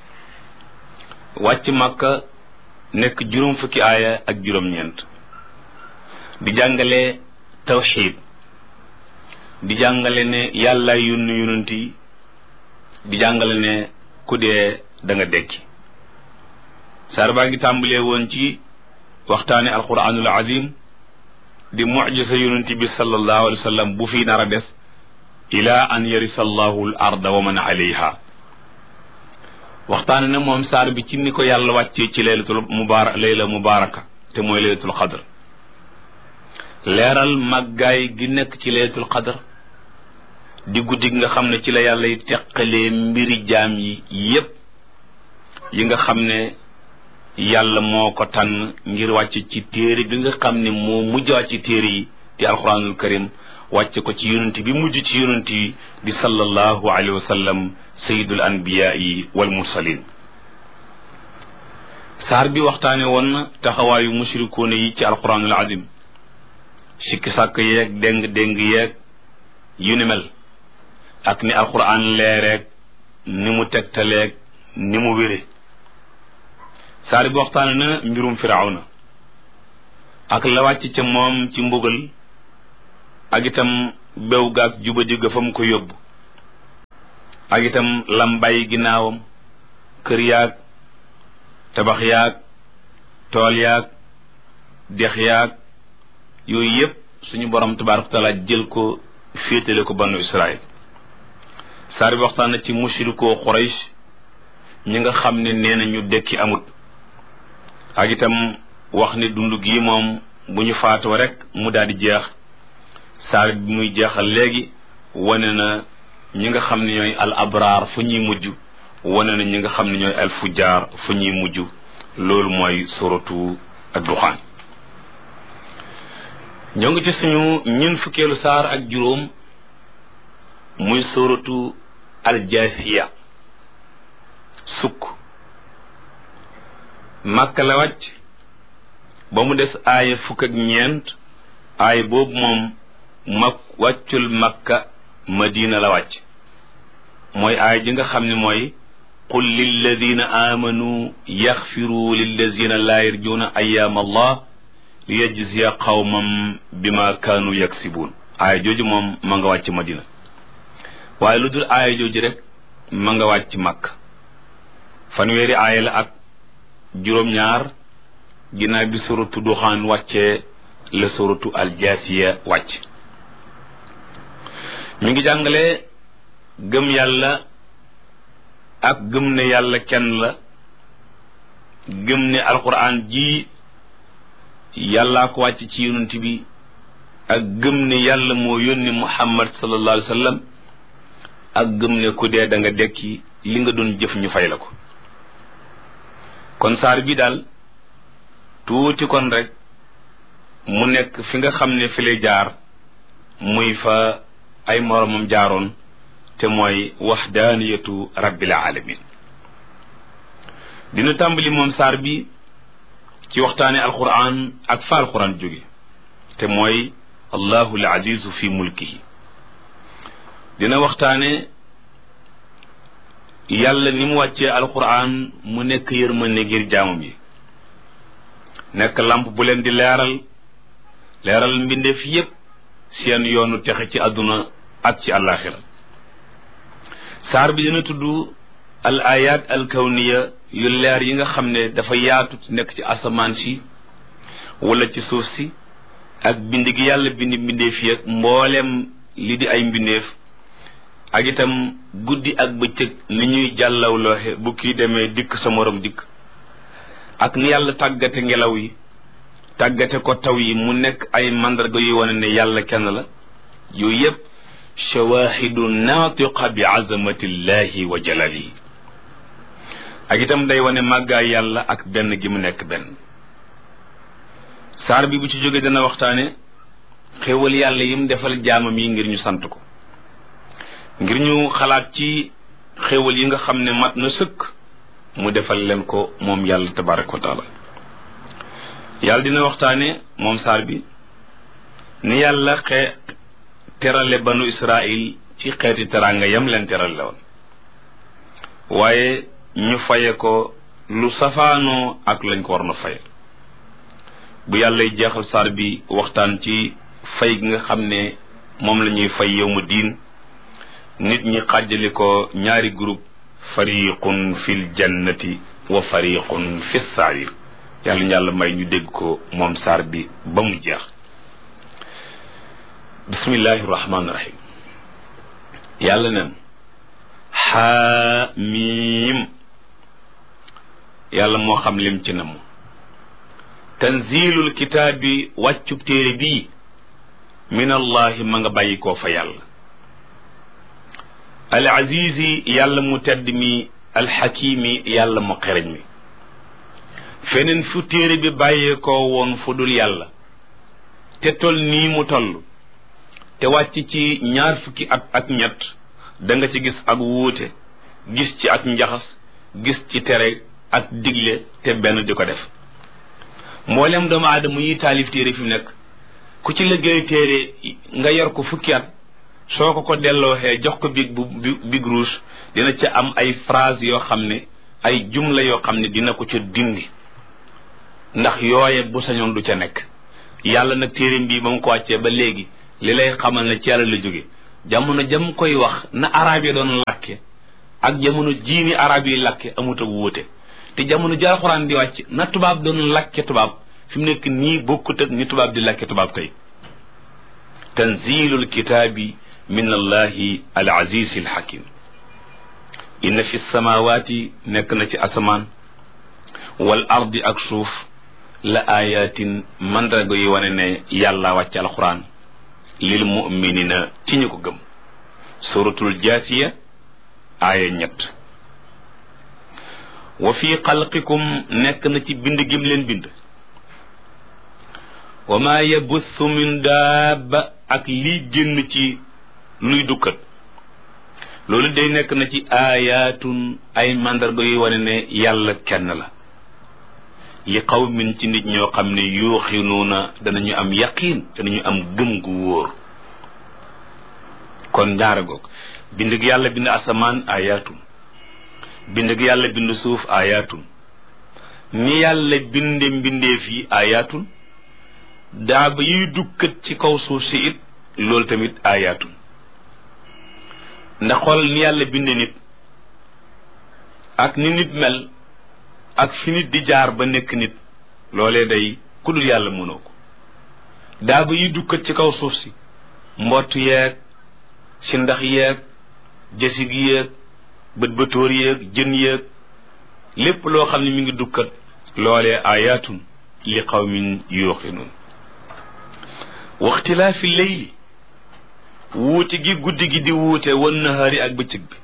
wàcc Makka nekk juróom fukki aaya ak juróom-ñeent di jàngale tawxiid di jàngale ne yàlla yónni yonent yi di jàngale ne ku dee da nga dekki saar baa ngi tàmbalee woon ci waxtaane alquranul azim di mujisa yonent bi sallallahu alayhi wa sallam bu fi nar a des ila an yarisa allahu al arda wa man alayha waxtaane ne moom saar bi ci ni ko yàlla wàccee ci laylatul mubarak layla mubaraka te mooy laylatul qadr leeral màggaay gi nekk ci laylatul qadr di guddi gi nga xam ne ci la yàlla yi teqalee mbiri jaam yi yépp yi nga xam ne yàlla moo ko tànn ngir wàcc ci téere bi nga xam ne moo mujj wàcc ci téere yi di alquranul karim wàcce ko ci yonent bi mujj ci yonent yi di sallallahu alayhi wa sallam sayidul anbiyaai wal mursalin saar bi waxtaane woon na taxawaayu mushrikuuna yi ci alquranul azim sikki sàkk yeeg déng déng yeeg yu ni mel ak ni alquran leereeg ni mu tegtaleeg ni mu wére saar bi waxtaane na mbirum firawna ak la wàcc ca moom ci mbugal ak itam bew gaag juba jóge fa mu ko yóbbu ak itam lam bàyyi ginnaawam kër yaag tabax yaag tool yaag dex yaag yooyu yépp suñu borom tabaaraka taala jël ko féetale ko banu Israël saar bi waxtaan na ci mushrikoo Quraysh ñi nga xam ne nee na ñu dekki amut ak itam wax ne dund gi moom bu ñu faatoo rek mu daal di jeex saar bi muy jeexal léegi wane na ñi nga xam ne ñooy al abraar fu ñuy mujj wane na ñi nga xam ne ñooy al fujjaar fu ñuy mujj loolu mooy suratu ad-Duxaan ñoo ngi ci suñu ñun fukkeelu saar ak juróom muy suratu al-Jaasiya sukk Makka la wàcc ba mu des aaya fukk ak ñeent aaya boobu moom mak wàccul Makka Madina la wàcc mooy aaya ji nga xam ne mooy qul lilladina amanu yaxfiru lilladina laa yarjuuna ayaam allah li yajziya qawmam bima kaanu yaksibuun aaya jooju moom ma nga wàcc Madina waaye lu dul aaya jooju rek ma nga wàcc Makka fanweeri aaya la ak juróom-ñaar ginnaaw bi suratu Duxaan wàccee la suratu Aljaasiya wàcc mi ngi jàngale gëm yàlla ak gëm ne yàlla kenn la gëm ne alquran ji yàllaa ko wàcc ci yonent bi ak gëm ne yàlla moo yónni Muhammad sallallahu alayhi wa sallam ak gëm ne ku dee da nga dekki li nga doon jëf ñu fay la ko kon saar bi daal tuuti kon rek mu nekk fi nga xam ne fi lay jaar muy fa ay moromam jaaroon te mooy waxdaaniyatu rabbil alamin dina tàmbali moom saar bi ci waxtaane alquran ak fa alquran jóge te mooy allahu al azizu fi mulkihi dina waxtaane yàlla ni mu wàccee alquran mu nekk yërmande ngir jaamam yi nekk lamp bu leen di leeral leeral mbindeef yépp seen yoonu texe ci àdduna ak ci àllaaxira saar bi dina tudd al ayat al kawniya yu leer yi nga xam ne dafa yaatu nekk ci asamaan si wala ci suuf si ak bind gi yàlla bind mbindeef yi ak mbooleem li di ay mbindeef ak itam guddi ak bëccëg ni ñuy jàllawlooxe bu kii demee dikk sa morom dikk ak ni yàlla tàggate ngelaw yi tàggate ko taw yi mu nekk ay mandarga yu wane ne yàlla kenn la yooyu yépp shawahidu naatiqa bi azamatillahi wa jalalihi ak itam day wane màggaay yàlla ak benn gi mu nekk benn saar bi bu ci jógee dana waxtaane xéewal yàlla yim defal jaamam yi ngir ñu sant ko ngir ñu xalaat ci xéewal yi nga xam ne mat na sëkk mu defal leen ko moom yàlla tabaraka wa taala yàlla dina waxtaane moom saar bi ni yàlla xe terale banu Israil ci xeeti teraanga yam leen terale woon waaye ñu faye ko lu safaanoo ak lañ ko war na faye bu yàllay jeexal saar bi waxtaan ci fay gi nga xam ne moom la ñuy fay yawmu diin nit ñi xàjjali ko ñaari groupe fariqun fil jannati wa fariqun fis sair yàlla ñu yàlla may ñu dégg ko moom saar bi ba mu jeex bismillahi rahmaani rahim yàlla neen xaamiim yàlla moo xam lim ci na mu tanzilul kitaabi wàccub téere bii min allahi ma nga bàyyi koo fa yàlla al azizi yàlla mu tedd mi alxakimi yàlla mu xereñ mi feneen fu téere bi bàyyee koo woon fu dul yàlla te tol nii mu toll te wàcc ci ñaar fukki at ak ñett da nga ci gis ak wuute gis ci ak njaxas gis ci tere ak digle te benn di ko def mboolem doomu aadama yi taalif téere fi mu nekk ku ci liggéey téere nga yor ko fukki at soo ko ko dellooxee jox ko big bu big rouge dina ca am ay phrase yoo xam ne ay jumla yoo xam ne dina ko ca dindi ndax yooye bu sañoon du ca nekk yàlla nag téere bii ba mu ko wàccee ba léegi li lay xamal ne ci yàlla la jóge jamono jam koy wax na arab yi doon lakke ak jamono jiini arab yi lakke amut ak wuute te jamono ji alxuraan di wàcc na tubaab doon lakke tubaab fi mu nekk nii bokkut ak ni tubaab di lakke tubaab kay tanzilul kitaabi min allahi al aziz al hakim inna fi samawati nekk na ci asamaan wal ardi ak suuf la ayatin mandarga yi wane ne yàlla wàcc alxuraan lil muminina ci ñu ko gëm suratul jaasiya aaya ñett wa fi xalqikum nekk na ci bind gim leen bind wa ma yabuthu min daaba ak lii génn ci luy dukkat loolu day nekk na ci aayaatun ay mandarga yu wane ne yàlla kenn la li qawmin ci nit ñoo xam ne yuuxinuuna danañu am yaqiin danañu am gëm gu wóor kon ñaara goog bind gi yàlla bind asamaan aayaatun bind gi yàlla bind suuf aayaatun ni yàlla binde mbindeef yi aayaatun daaba yuy dukkat ci kaw suuf si it loolu tamit aayaatun ndax xool ni yàlla binde nit ak ni nit mel ak fi nit di jaar ba nekk nit loolee day ku dul yàlla mënoo ko daaba yuy dukkat ci kaw suuf si mbott yeeg si ndax yeeg jasig yeeg bët bëtóor yeeg jën yeeg lépp loo xam ne mi ngi dukkat loolee aayaatun li qawmin yuuqinuun waxtilaafi leyli wuute gi guddi gi di wuute wan nahaari ak bëccëg bi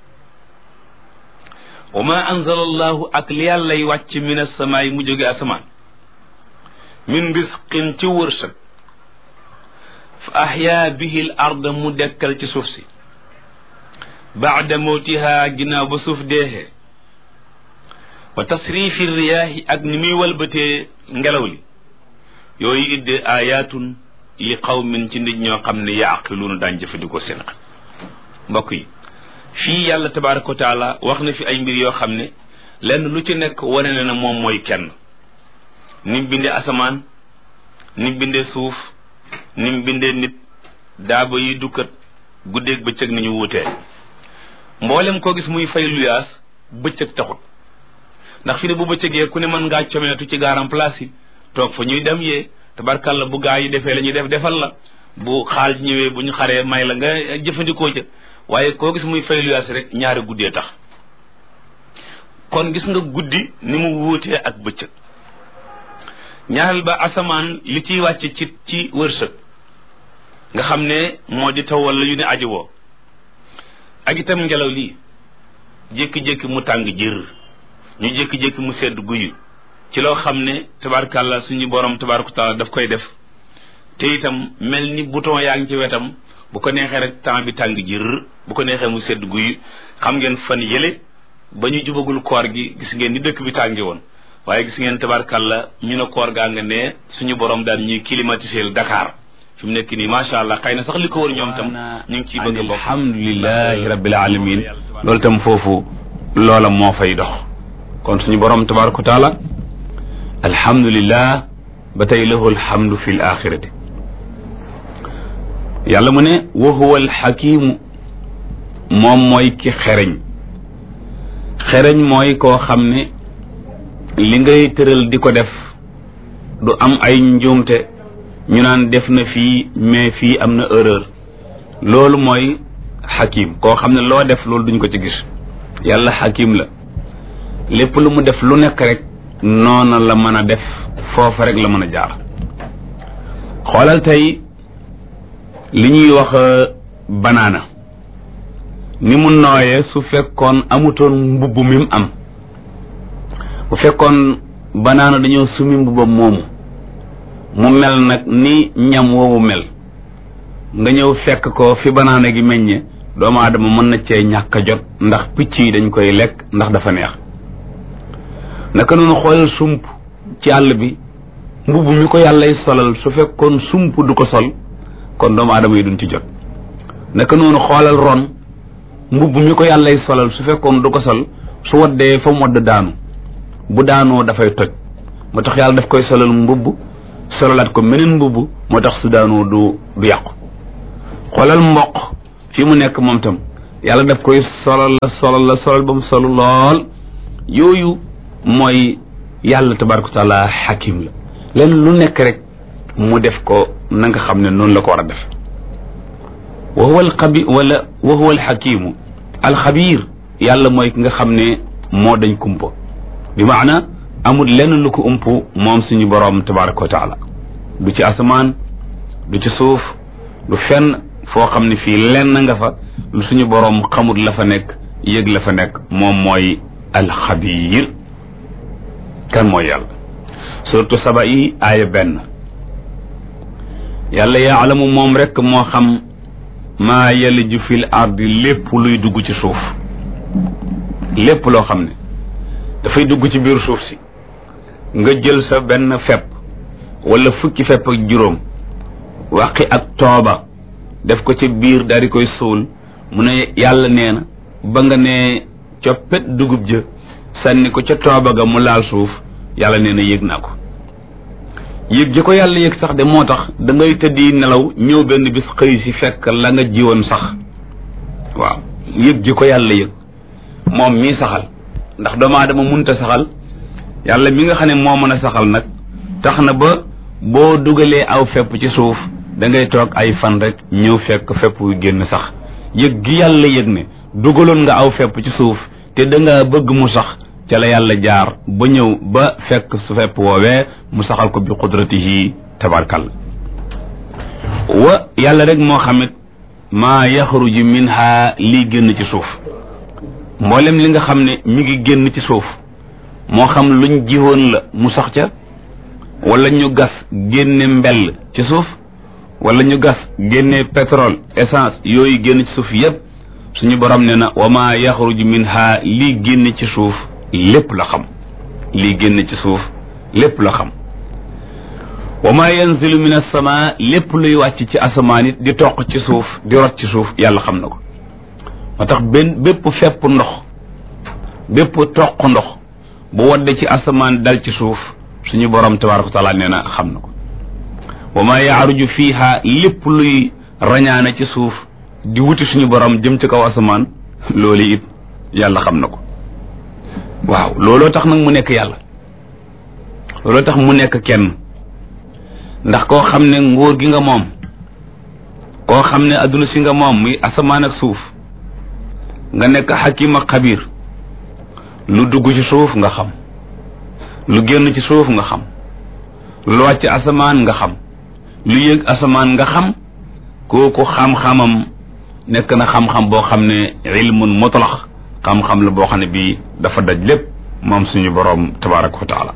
wa ma anzala allahu ak li yàllay wàcc min asamaay mu jóge asamaan min risqin ci wërsëg fa ahyaa bihi l arda mu dekkal ci suuf si baada mawtiha ginnaaw ba suuf deexee wa tasrifi riyaahi ak ni muy walbatee ngelaw li yooyu idde ayaatun li qawmin ci nit ñoo xam ne yaaqiluuna daañ jëfandikoo seen xel mbokk yi fii yàlla tabaraka wa taala wax na fi ay mbir yoo xam ne lenn lu ci nekk wane na ne moom mooy kenn ni mu bindee asamaan ni mu bindee suuf ni mu bindee nit daaba yi dukkat guddeeg bëccëg nañu wutee mboolem koo gis muy fay luyaas bëccëg taxut ndax fi ne bu bëccëgee ku ne mën ngaa comeetu ci gaaram place yi toog fa ñuy dem yee tabarkalla bu gaa yi defee la ñuy def defal la bu xaal ñëwee bu ñu xaree may la nga jëfandikoo ca waaye koo gis muy fay luyaas rek ñaari guddee tax kon gis nga guddi ni mu wuutee ak bëccëg ñaareel ba asamaan li ciy wàcc ci ci wërsëg nga xam ne moo di taw wala yu ne aji woo ak itam ngelaw lii jékki-jékki mu tàng jër ñu jékki-jékki mu sedd guyu ci loo xam ne tabarkàlla suñu borom tabaraka taala daf koy def te itam mel ni bouton yaa ngi ci wetam bu ko neexee rek temps bi tàng jër bu ko neexee mu sedd guyu xam ngeen fan yële ba ñu jubagul koor gi gis ngeen ni dëkk bi tàngi woon waaye gis ngeen tabarkàlla ñu ne koor gaa nga ne suñu borom daal ñuy climatiser Dakar fi mu nekk nii macha allah xëy na sax li ko wër ñoom tam ñu ngi ciy bëgg a bokk alhamdulilahi rabbil alamin loolu tam foofu loola moo fay dox kon suñu borom tabaraka wa taala alhamdulillah ba tey lahu alhamdu fi l axirati yàlla mu ne wa huwa alxakimu moom mooy ki xereñ xereñ mooy koo xam ne li ngay tëral di ko def du am ay njuumte ñu naan def na fii mais fii am na erreur loolu mooy xakim koo xam ne loo def loolu duñ ko ci gis yàlla xakim la lépp lu mu def lu nekk rek noona la mën a def foofa rek la mën a jaar xoolal tey li ñuy wax banaana ni mu nooyee su fekkoon amutoon mbubb mi mu am bu fekkoon banaana dañoo sumi mbubbam moomu mu mel nag ni ñam woowu mel nga ñëw fekk ko fi banaana gi meññe doomu aadama mën na cee ñàkk a jot ndax picc yi dañ koy lekk ndax dafa neex naka noonu xoolal sump ci àll bi mbubb mi ko yàllay solal su fekkoon sump du ko sol kon doomu aadama yi duñ ci jot naka noonu xoolal ron mbubb mi ko yàllay solal su fekkoon du ko sol su waddee fa mu wadd daanu bu daanoo dafay toj moo tax yàlla daf koy solal mbubb solalaat ko meneen mbubb moo tax su daanoo du du yàqu xoolal mboq fi mu nekk moom tam yàlla daf koy solal la solal la solal ba mu solu lool yooyu mooy yàlla tabaraka wa taala xakim la len lu nekk rek mu def ko na nga xam ne noonu la ko war a def wa huwa alxabi wala wa huwa alxakimu alxabir yàlla mooy ki nga xam ne moo dañ kumpa bi maana amul lenn lu ko ump moom suñu boroom tabaraka wa taala du ci asamaan du ci suuf du fenn foo xam ne fii lenn nga fa lu suñu boroom xamut la fa nekk yëg la fa nekk moom mooy alxabir kan mooy yàlla surtout saba yi aaya benn yàlla yaalamu moom rek moo xam maa yaliju fil ardi lépp luy dugg ci suuf lépp loo xam ne dafay dugg ci biir suuf si nga jël sa benn fepp wala fukki fepp ak juróom waqi ak tooba def ko ci biir daal di koy suul mu ne yàlla nee na ba nga ne coppet dugub ja sànni ko ca tooba ga mu laal suuf yàlla nee na yëg naa ko yëg ji ko yàlla yëg sax de moo tax da ngay tëddi nelaw ñëw benn bis xëy si fekk la nga jiwoon sax waaw yëg ji ko yàlla yëg moom mii saxal ndax doomu aadama munta saxal yàlla mi nga xam ne moo mën a saxal nag tax na ba boo dugalee aw fepp ci suuf da ngay toog ay fan rek ñëw fekk fepp yu génn sax yëg gi yàlla yëg ne dugaloon nga aw fepp ci suuf te da nga bëgg mu sax ca la yàlla jaar ba ñëw ba fekk su fepp woowee mu saxal ko bi qudratihi tabarkal wa yàlla rek moo xamit maa yaxruju minha lii génn ci suuf mboolem li nga xam ne mi ngi génn ci suuf moo xam luñ jiwoon la mu sax ca wala ñu gas génne mbell ci suuf wala ñu gas génne pétrole essence yooyu génn ci suuf yépp suñu borom ne na wa maa yaxruju minha lii génn ci suuf lépp la xam lii génn ci suuf lépp la xam wa maa yanzilu min as-samaa lépp luy wàcc ci asamaan it di toq ci suuf di rot ci suuf yàlla xam na ko moo tax benn bépp fepp ndox bépp toq ndox bu wadde ci asamaan dal ci suuf suñu borom tabaraka wa taala nee na xam na ko wa maa yaaruju fiiha lépp luy rañaane ci suuf di wuti suñu borom jëm ci kaw asamaan loolu it yàlla xam na ko waaw looloo tax nag mu nekk yàlla looloo tax mu nekk kenn ndax koo xam ne nguur gi nga moom koo xam ne adduna si nga moom muy asamaan ak suuf nga nekk xakim ak xabir lu dugg ci suuf nga xam lu génn ci suuf nga xam lu wàcc asamaan nga xam lu yëg asamaan nga xam kooku xam-xamam nekk na xam-xam boo xam ne ilmun mutlax xam-xam la boo xam ne bii dafa daj lépp moom suñu boroom tabaraka wa taala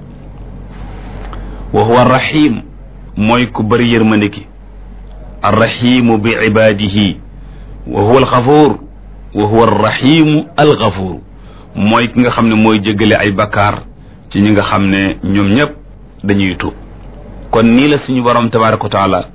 wa huwa arrahim mooy ku bëri yërmande ki arrahimu bi ibadihi wa huwa alxafuur wa huwa arrahimu alxafuur mooy ki nga xam ne mooy jéggale ay bakkaar ci ñi nga xam ne ñoom ñëpp dañuy tuub kon nii la suñu boroom tabaraka wa taala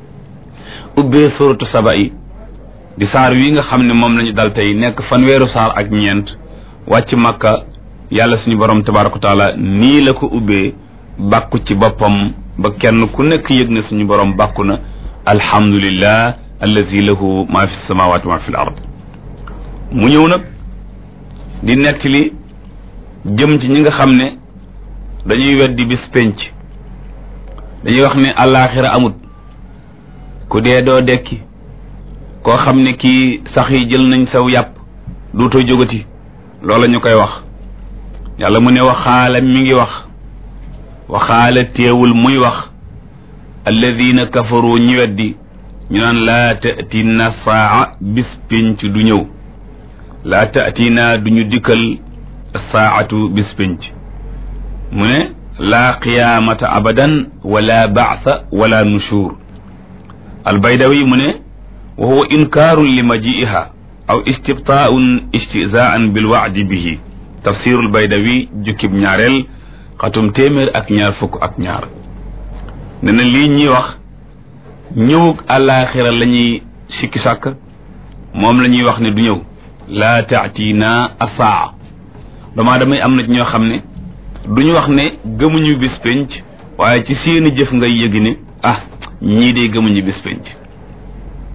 ubbee suratu saba yi di saar wi nga xam ne moom lañu dal tey nekk fanweeru saar ak ñeent wàcc makka yàlla suñu borom tabaraka wa taala nii la ko ubbee bàkku ci boppam ba kenn ku nekk yëg na suñu borom bàkku na alhamdulillah allazi lahu ma fi samawati wa ma fi l ard mu ñëw nag di nettali jëm ci ñi nga xam ne dañuy weddi bis penc dañuy wax ne àllaaxira amut ku dee doo dekki koo xam ne kii sax yi jël nañ saw yàpp duutoo jógati loola ñu koy wax yàlla mu ne waxaala mi ngi wax waxaala teewul muy wax alladina kafaru ñi weddi ñu naan laa tatina saa bis pénc du ñëw laa tatina duñu dikkal saatu bis pénc mu ne laa qiyaamata abadan wala baasa wala nushur albaydawi mu ne wa huwa inkaarun li majiiha aw istibtaaun istizaan bilwaadi bihi tafsirul baydawi jukkib ñaareel xatum téeméer ak ñaar fukk ak ñaar ne na lii ñuy wax ñëwug àllaaxira la ñuy sikki sàkk moom la ñuy wax ne du ñëw laa taatina asaa damaa damay am na ñoo xam ne duñu wax ne gëmuñu bis penc waaye ci seeni jëf ngay yëgi ne ah ñii de gëmuñu bis penc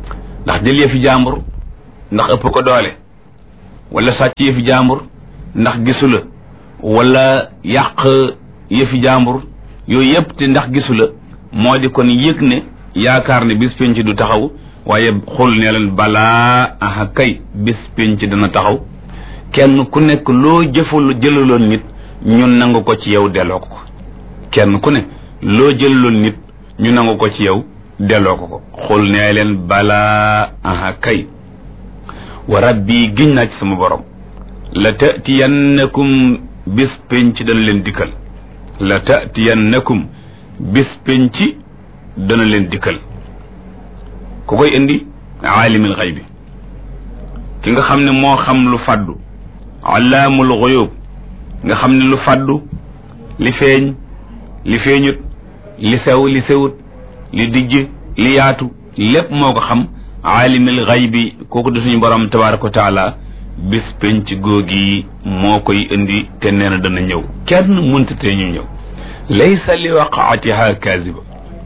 ndax jël yëfi jàmbur ndax ëpp ko doole wala sàcc yëfi jàmbur ndax gisu la wala yàq yëfi jàmbur yooyu yëpp te ndax gisu la moo di kon yëg ne yaakaar ne bis penc du taxaw waaye xul ne leen balaa aha kay bis penc dana taxaw kenn ku nekk loo jëfal jëlaloon nit ñun nangu ko ci yow delloo ko ko kenn ku ne loo jëlaloon nit ñu nangu ko ci yow delloo ko ko xul ne leen balaa aha kay wa rabbi giñ naa ci sama borom la tatiyannakum bis penc dana leen dikkal la tatiyannakum bis penc dana leen dikkal ku koy indi aalimul xaybi ki nga xam ne moo xam lu faddu allaamul xuyub nga xam ne lu faddu li feeñ li feeñut li sew li sewut li dijj li yaatu lépp moo ko xam aalimul xaybi kooku di suñu borom tabaaraka wa taala bis penc googi moo koy indi te nee na dana ñëw kenn mënta te ñu ñëw laysa li waqaatiha kaziba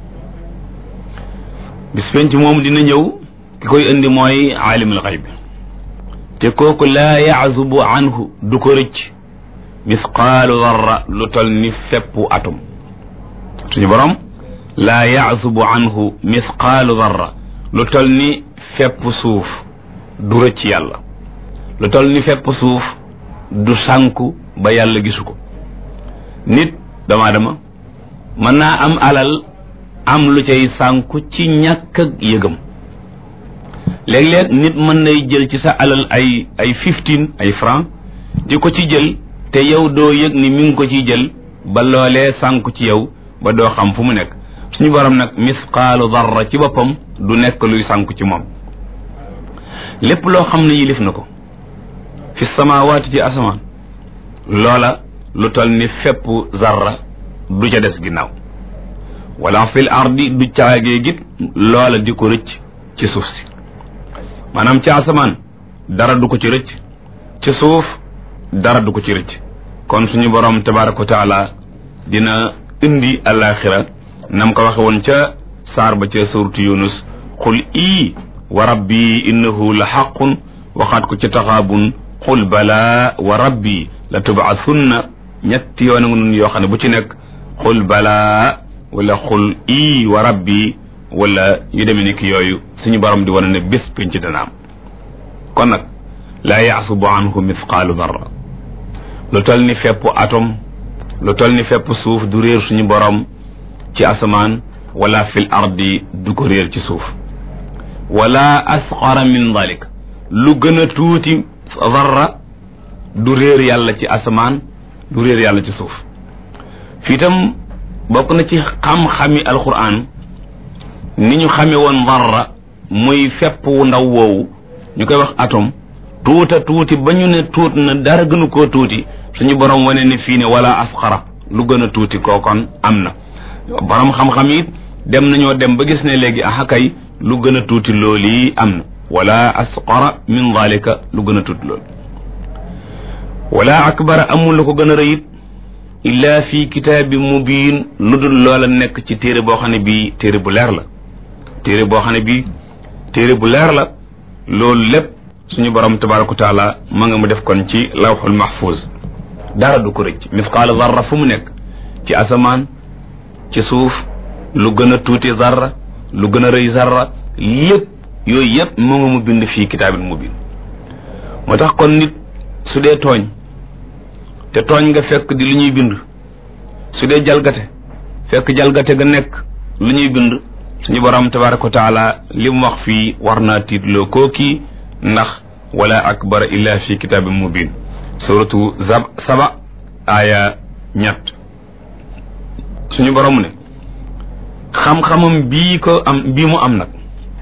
bis penc moom dina ñëw ki koy indi mooy aalimul xayb te kooku laa yaazubu anhu du ko rëcc misqaalu darra lu tol ni feppu atum suñu borom laa yaazubu anhu misqaalu darra lu tol ni fepp suuf du rëcc yàlla lu tol ni fepp suuf du sànku ba yàlla gisu ko nit dama dama mën naa am alal am lu cay sànku ci ñàkk ak yëgam léeg-léeg nit mën nay jël ci sa alal ay ay fifteen ay franc di ko ci jël te yow doo yëg ni mi ngi ko ciy jël ba loolee sànku ci yow ba doo xam fu mu nekk suñu borom nag misqaalu darra ci boppam du nekk luy sànku ci moom lépp loo xam ne yilif na ko fi samawaati ci asamaan loola lu tol ni fepp zarra du ca des ginnaaw wala fil ardi du caagee git loola di ko rëcc ci suuf si maanaam ci asamaan dara du ko ci rëcc ci suuf dara du ko ci rëcc kon suñu borom tabaaraka wa taala dina indi alaxira nam ko waxe woon ca saar ba ca suuratu yunus qul ii wa rabbi innahu la xaqun waxaat ko ca taxaabun qul balaa wa rabbi la tubaasunna ñetti yoon nga nun yoo xam ne bu ci nekk qul balaa wala qul ii wa rabbi wala yu demee ni ki yooyu suñu borom di wane ne bés penc dana am kon nag laa yaasubu anhu mithqaalu darra lu tol ni fepp atom lu tol ni fepp suuf du réer suñu borom ci asamaan wala fil ardi du ko réer ci suuf wala asqara min dalik lu gën a tuuti darra du réer yàlla ci asamaan du réer yàlla ci suuf fii tam bokk na ci xam-xami alquran ni ñu xame woon darra muy fepp wu ndaw woowu ñu koy wax atom tuuta tuuti ba ñu ne tuut na dara gënu koo tuuti suñu borom wane ne fii ne wala asqara lu gën a tuuti kookon am na borom xam-xam it dem nañoo dem ba gis ne léegi ah kay lu gën a tuuti loolu yi am na wala asqara min dalika lu gën a tuuti loolu wala akbara amul lu ko gën a rëyit illa fi kitaabin mubiin lu dul loola nekk ci téere boo xam ne bii téere bu leer la téere boo xam ne bii téere bu leer la loolu lépp suñu borom tabaaraka wa taala ma nga mu def kon ci lawxul mahfuz dara du ko rëcc misqaala zarra fu mu nekk ci asamaan ci suuf lu gën a tuuti zarra lu gën a rëy zarra lépp yooyu yëpp mu nga mu bind fii kitaabin mubiin moo tax kon nit su dee tooñ te tooñ nga fekk di lu ñuy bind su dee jalgate fekk jalgate ga nekk lu ñuy bind suñu borom tabaaraka wa taala li mu wax fii war naa tiitloo kookii ndax wala akbara illa fi kitaabin mubin suratu zab saba aaya ñett suñu borom ne xam-xamam bii ko am bii mu am nag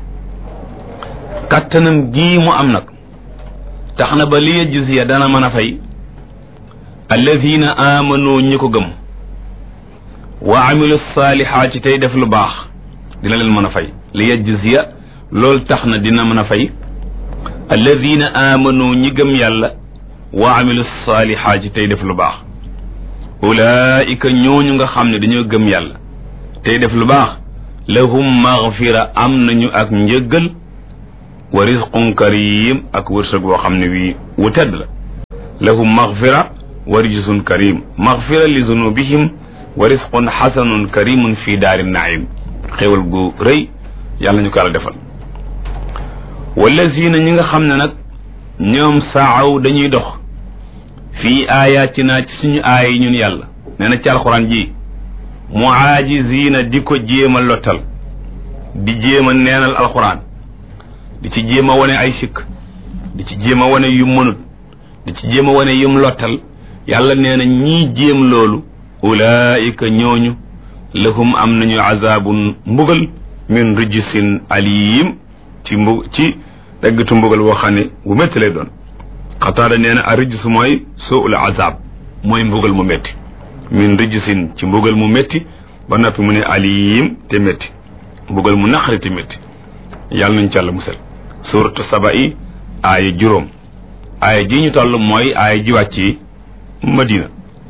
kattanam gii mu am nag tax na ba li yajziya dana mën a fay alladina amanu ñi ko gëm wa amilu saalihaati tey def lu baax dina leen mën a fay li yajziya loolu tax na dina mën a fay alladina amanu ñi gëm yàlla wa amilu saalihaati tey def lu baax ulaika ñooñu nga xam ne dañoo gëm yàlla tey def lu baax lahum maghfira am nañu ak njëggal wa rizqun karim ak wërsëg woo xam ne wii wu tedd la lahum maghfira wa rijsun karim maghfira li zunubihim wa rizqun hasanun karimun fi daari naim xéewal gu rëy yàlla ñu ko yàlla defal wallazina ñi nga xam ne nag ñoom saaw dañuy dox fii ayatina ci suñu aaya yi ñun yàlla nee na ci alxuraan ji muaajizina di ko jéem a lottal di jéem a neenal alxuraan di ci jéem a wane ay sikk di ci jéem a wane yu mënut di ci jéem a wane yum lottal yàlla nee na ñii jéem loolu ulaika ñooñu lahum am nañu azabun mbugal min rijsin alim ci mbu ci daggatu mbugal woo xam ne bu métti lay doon xataada nee na a rijs mooy suul azab mooy mbugal mu métti min rijsin ci mbugal mu métti ba noppi mu ne alim te métti mbugal mu naqari te métti yàlla nañ ci yàlla musal suratu saba yi aaya juróom aaya ji ñu toll mooy aaya ji wàcc yi madina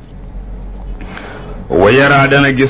wa yaraa dana gis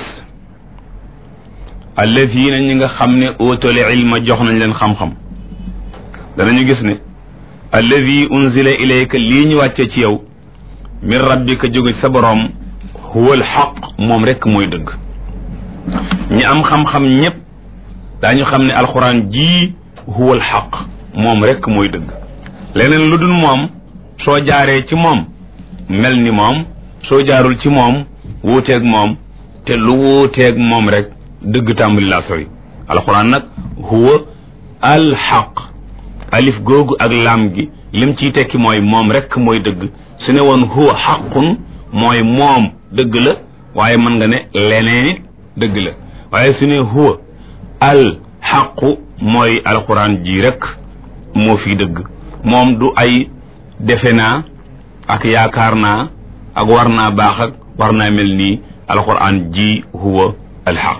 alladina ñi nga xam ne utul ilma jox nañ leen xam-xam danañu gis ne alladi unzila ilayka lii ñu wàcce ci yow min rabbika jóge sa boroom huwa alxaq moom rekk mooy dëgg ñi am xam-xam ñépp daañu xam ne alxuraan ji huwa alxaq moom rekk mooy dëgg leneen lu dul moom soo jaaree ci moom mel ni moom soo jaarul ci moom wuuteeg moom te lu wuuteeg moom rek dëgg tàmbali laa sori alxuraan nag huwa alxaq alif googu ak laam gi lim ciy tekki mooy moom rek mooy dëgg su ne woon huwa xaqun mooy moom dëgg la waaye mën nga ne leneen it dëgg la waaye su ne huwa alxaqu mooy alxuraan ji rek moo fi dëgg moom du ay defe naa ak yaakaar naa ak war naa baax ak war naa mel nii alxuraan ji huwa alxaq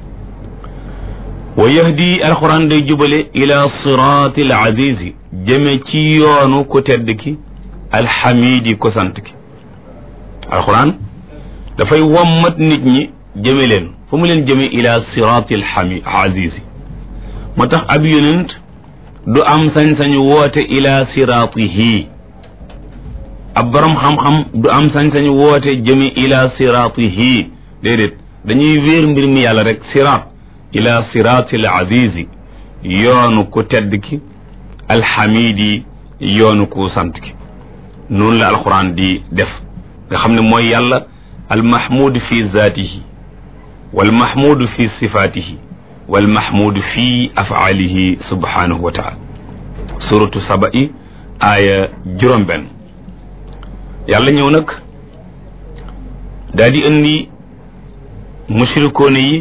wa yahdi alxuraan day jubale ila siraati al azizi jëme ci yoonu ku tedd ki alxamidi ko sant ki alxuraan dafay wommat nit ñi jëme leen fu mu leen jëme ila siraati al azizi moo tax ab yonent du am sañ-sañu woote ila siraatihi ab borom xam-xam du am sañ-sañu woote jëme ila siraatihi déedéet dañuy wéer mbir mi yàlla rek siraat ila siraati al azizi yoonu ku tedd ki alxamidi yoonu ku sant ki noonu la alquran di def nga xam ne mooy yàlla almahmud fi zaatihi walmahmud fi sifaatihi walmahmud fi afaalihi subhanahu wa taala suratu saba i aaya juróom benn yàlla ñëw nag daal di indi mushrikoone yi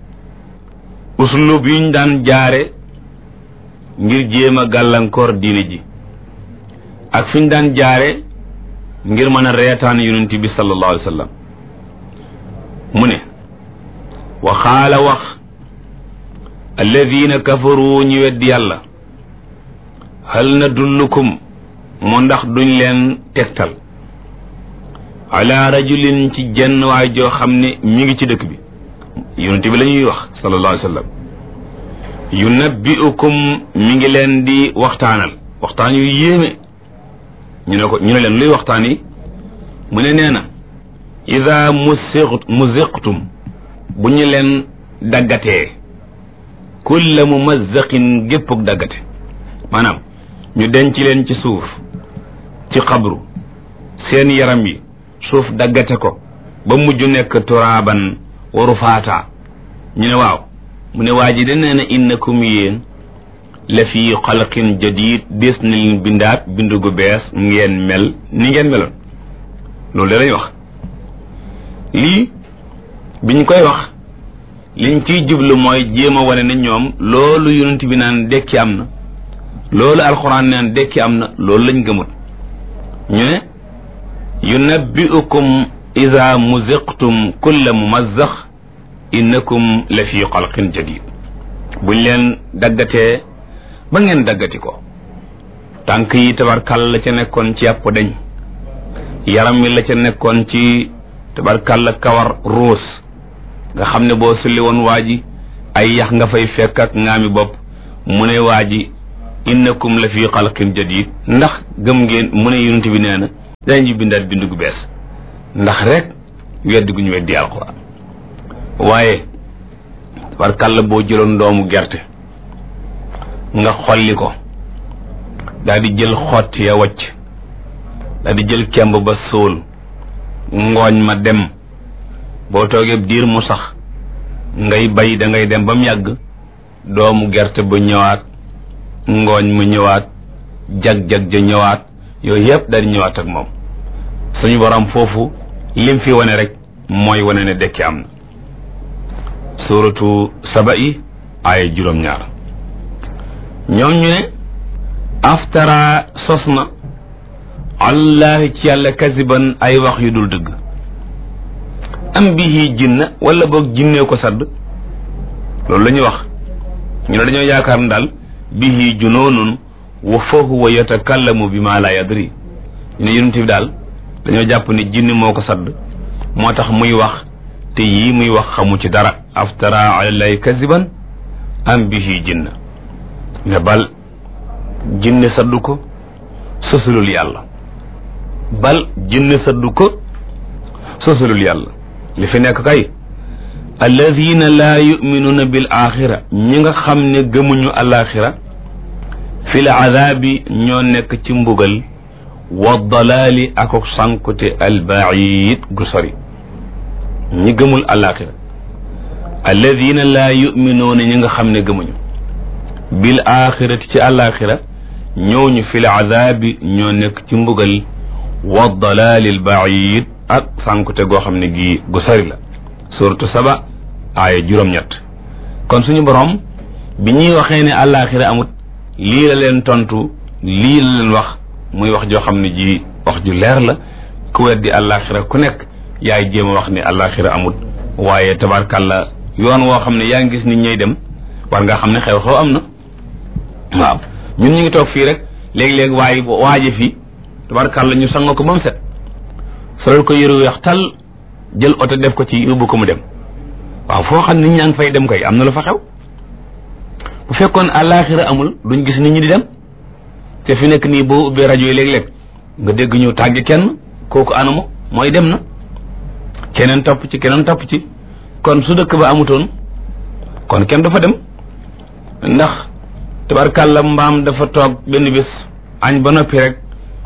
uslub yuñ daan jaare ngir jéem a gàllankoor diine ji ak fi ñu daan jaare ngir mën a reetaan yonent bi sallallahu alayhi wa sallam mu ne wa xaala wax alladina kafaru ñu weddi yàlla hal nadullukum mu ndax duñ leen tegtal ala rajulin ci jenn waay joo xam ne mi ngi ci dëkk bi yonent bi la ñuy wax sallallahu alayhi wa sallam yunabbi'ukum mi ngi leen di waxtaanal waxtaan yu yéeme ñu ne ko ñu ne leen luy waxtaan yi mu ne nee na ida musiq muziqtum bu ñu leen daggatee kulla mumazzaqin géppug daggate maanaam ñu denc leen ci suuf ci xabru seen yaram yi suuf daggate ko ba mujj nekk turaaban waru faata ñu ne waaw mu ne waa ji de nee na innakum yéen la fi xalqin jadid des na leen bindaat bindu gu bees ngeen mel ni ngeen meloon loolu da lañ wax lii biñ koy wax liñ ciy jublu mooy jéem a wane ne ñoom loolu yonent bi naan dekki am na loolu alxuraan naan dekki am na loolu lañ gëmut ñu ne yunabbi'ukum ida muziqtum kulla mumazzax innakum la fi xalqin jadid buñ leen daggatee ba ngeen daggati ko tànk yi tabarkal la ca nekkoon ci yàpp dañ yaram mi la ca nekkoon ci tabarkal kawar ruus nga xam ne boo sulli woon waa ji ay yax nga fay fekk ak ngaami bopp mu ne waa ji innakum la fi xalqin jadid ndax gëm ngeen mu ne yonent bi nee na dañu bindaat bindu gu bees ndax rek weddi gu ñu weddi alquran waaye tabarkàlla boo jëloon doomu gerte nga xolli ko daal di jël xott ya wacc daal di jël kemb ba sóol ngooñ ma dem boo toogee diir mu sax ngay bay da ngay dem ba mu yàgg doomu gerte ba ñëwaat ngooñ mu ñëwaat jag-jag ja ñëwaat yooyu yëpp daal di ñëwaat ak moom suñu borom foofu lim fi wane rek mooy wane ne dekki am na suratu saba yi ay juróom-ñaar ñoom ñu ne aftara sos na allahi ci yàlla kasiban ay wax yu dul dëgg am bihi jinna wala boog jinnee ko sadd loolu la ñuy wax ñu ne dañoo yaakaar ne daal bihi junoonun wa fa huwa yatakallamu bi ma la yadri ñu ne yonent bi daal dañoo jàpp ne jinni moo ko sadd moo tax muy wax te yii muy wax xamu ci dara aftara alallahi kasiban am bihi jinna ne bal jinne saddu ko sosulul yàlla bal jinne saddu ko sosulul yàlla li fi nekk kay alladina laa yuminuuna bil axira ñi nga xam ne gëmuñu alaxira fi l azabi ñoo nekk ci mbugal wa dalaali akok sànkute albaid gu sori ñi gëmul alaxira alladina laa yuminuuna ñi nga xam ne gëmuñu bil axirati ci alaxira ñooñu fi l azabi ñoo nekk ci mbugal wa dalaali albaid ak sànkute goo xam ne gii gu sori la suratu saba aaya juróom-ñett kon suñu borom bi ñuy waxee ne àllaaxira amut lii la leen tontu lii la leen wax muy wax joo xam ne ji wax ju leer la ku weddi àllaaxira ku nekk yaay jéem a wax ne àllaaxira amut waaye tabarkàlla yoon woo xam ne yaa ngi gis nit ñay dem war nga xam ne xew-xew am na waaw ñun ñu ngi toog fii rek léegi-léegi waaye waaje fii tabarkàlla ñu sang ko ba mu set solal ko yëru weex tal jël oto def ko ci yóbbu ko mu dem waaw foo xam ne nit ñaa ngi fay dem kay am na lu fa xew bu fekkoon àllaaxira amul duñ gis nit ñi di dem te fi nekk nii boo ubbee rajo yi léeg-léeg nga dégg ñu tàgge kenn kooku anamu mooy dem na keneen topp ci keneen topp ci kon su dëkk ba amutoon kon kenn dafa dem ndax tabarkàlla mbaam dafa toog benn bés añ ba noppi rek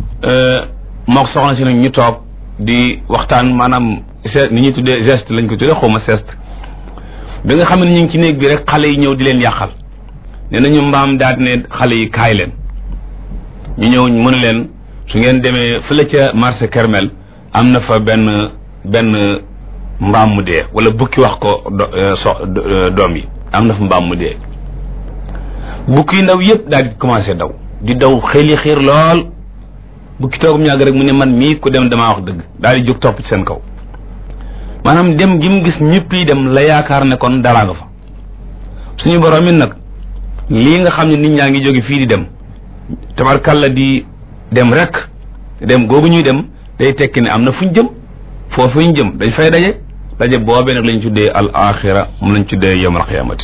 mook soxna si nag ñu toog di waxtaan maanaam ni ñuy tuddee geste lañ ko tuddee xawma geste bi nga xam ne ñu ngi ci néeg bi rek xale yi ñëw di leen yàqal nee nañu mbaam daal ne xale yi kaay leen ñu ñëw mën leen su ngeen demee fële ca marché Kermel am na fa benn benn mbaam mu dee wala bukki wax ko so doom yi am na fa mbaam mu dee bukki yi ndaw yëpp daal di commencé daw di daw xeli xiir lool bukki toogum ñàgg rek mu ne man mii ku dem damaa wax dëgg daal di jóg topp ci seen kaw maanaam dem gi mu gis ñëpp yi dem la yaakaar ne kon dara nga fa suñu borom it nag lii nga xam ne nit ñaa ngi jóge fii di dem tabarkàlla di dem rek dem googu ñuy dem day tekki ne am na fuñ jëm foofu ñu jëm dañ fay daje daje boobee nag lañ tuddee al axira mu lañ tuddee yawmal qiyaamati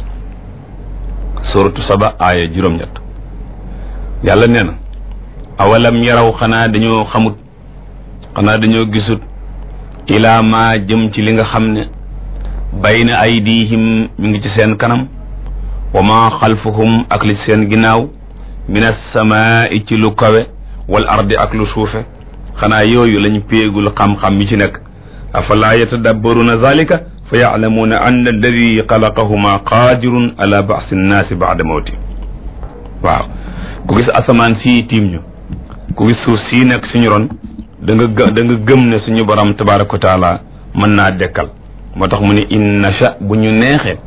suratu saba aaya juróom-ñett yàlla nee na awalam yaraw xanaa dañoo xamut xanaa dañoo gisut ilaa ma jëm ci li nga xam ne bayna aydihim mi ngi ci seen kanam wa ma xalfuhum ak li seen ginnaaw min as-samaa'i ci lu kawe wal ardi ak lu suufe xanaa yooyu lañ péegul xam-xam mi ci nekk afalaa yatadabbaruna zalika fa ya'lamuuna anna alladi xalaqahuma qaadirun ala ba'si nnaasi ba'da mawti waaw ku gis asamaan sii tiim ñu ku gis suuf sii nekk suñu ron da nga gë da nga gëm ne suñu borom tabaraka wa taala mën naa dekkal moo tax mu ne in nasha bu ñu neexee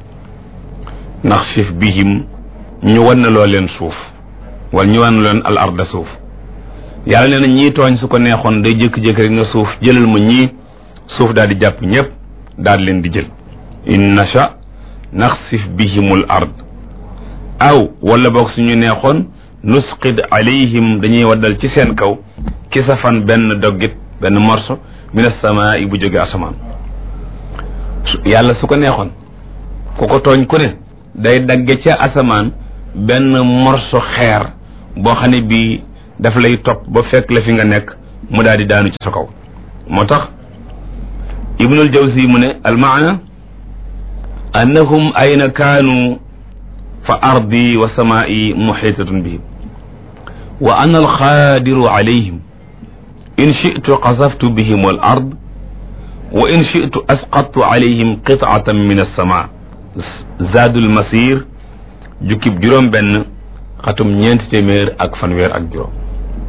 naxsif bihim ñu wan na loo leen suuf wala ñu wan na leen al arda suuf yàlla nee na ñii tooñ su ko neexoon day jékki-jékki rek nga suuf jëlal ma ñii suuf daal di jàpp ñëpp daal leen di jël in nasha naxsif bihimul ard aw wala boog suñu neexoon nusqid alayhim dañuy waddal ci seen kaw kisafan benn doggit benn morso min as-samaa'i bu jóge asamaan yàlla su ko neexoon ku ko tooñ ku ne day dagge ca asamaan benn morso xeer boo xam ne bii daf lay topp ba fekk la fi nga nekk mu daal di daanu ci sa kaw moo tax ibnul jawzi mu ne almaana annahum ayna kaanu fa ardi wa samaa'i muhitatun bihim wa ana alqadiru alayhim in shi'tu qasaftu bihim al ard wa in shi'tu asqattu alayhim qit'atan min as-samaa zaadul masir jukkib juróom benn xatum ñeenti téeméer ak fanweer ak juróom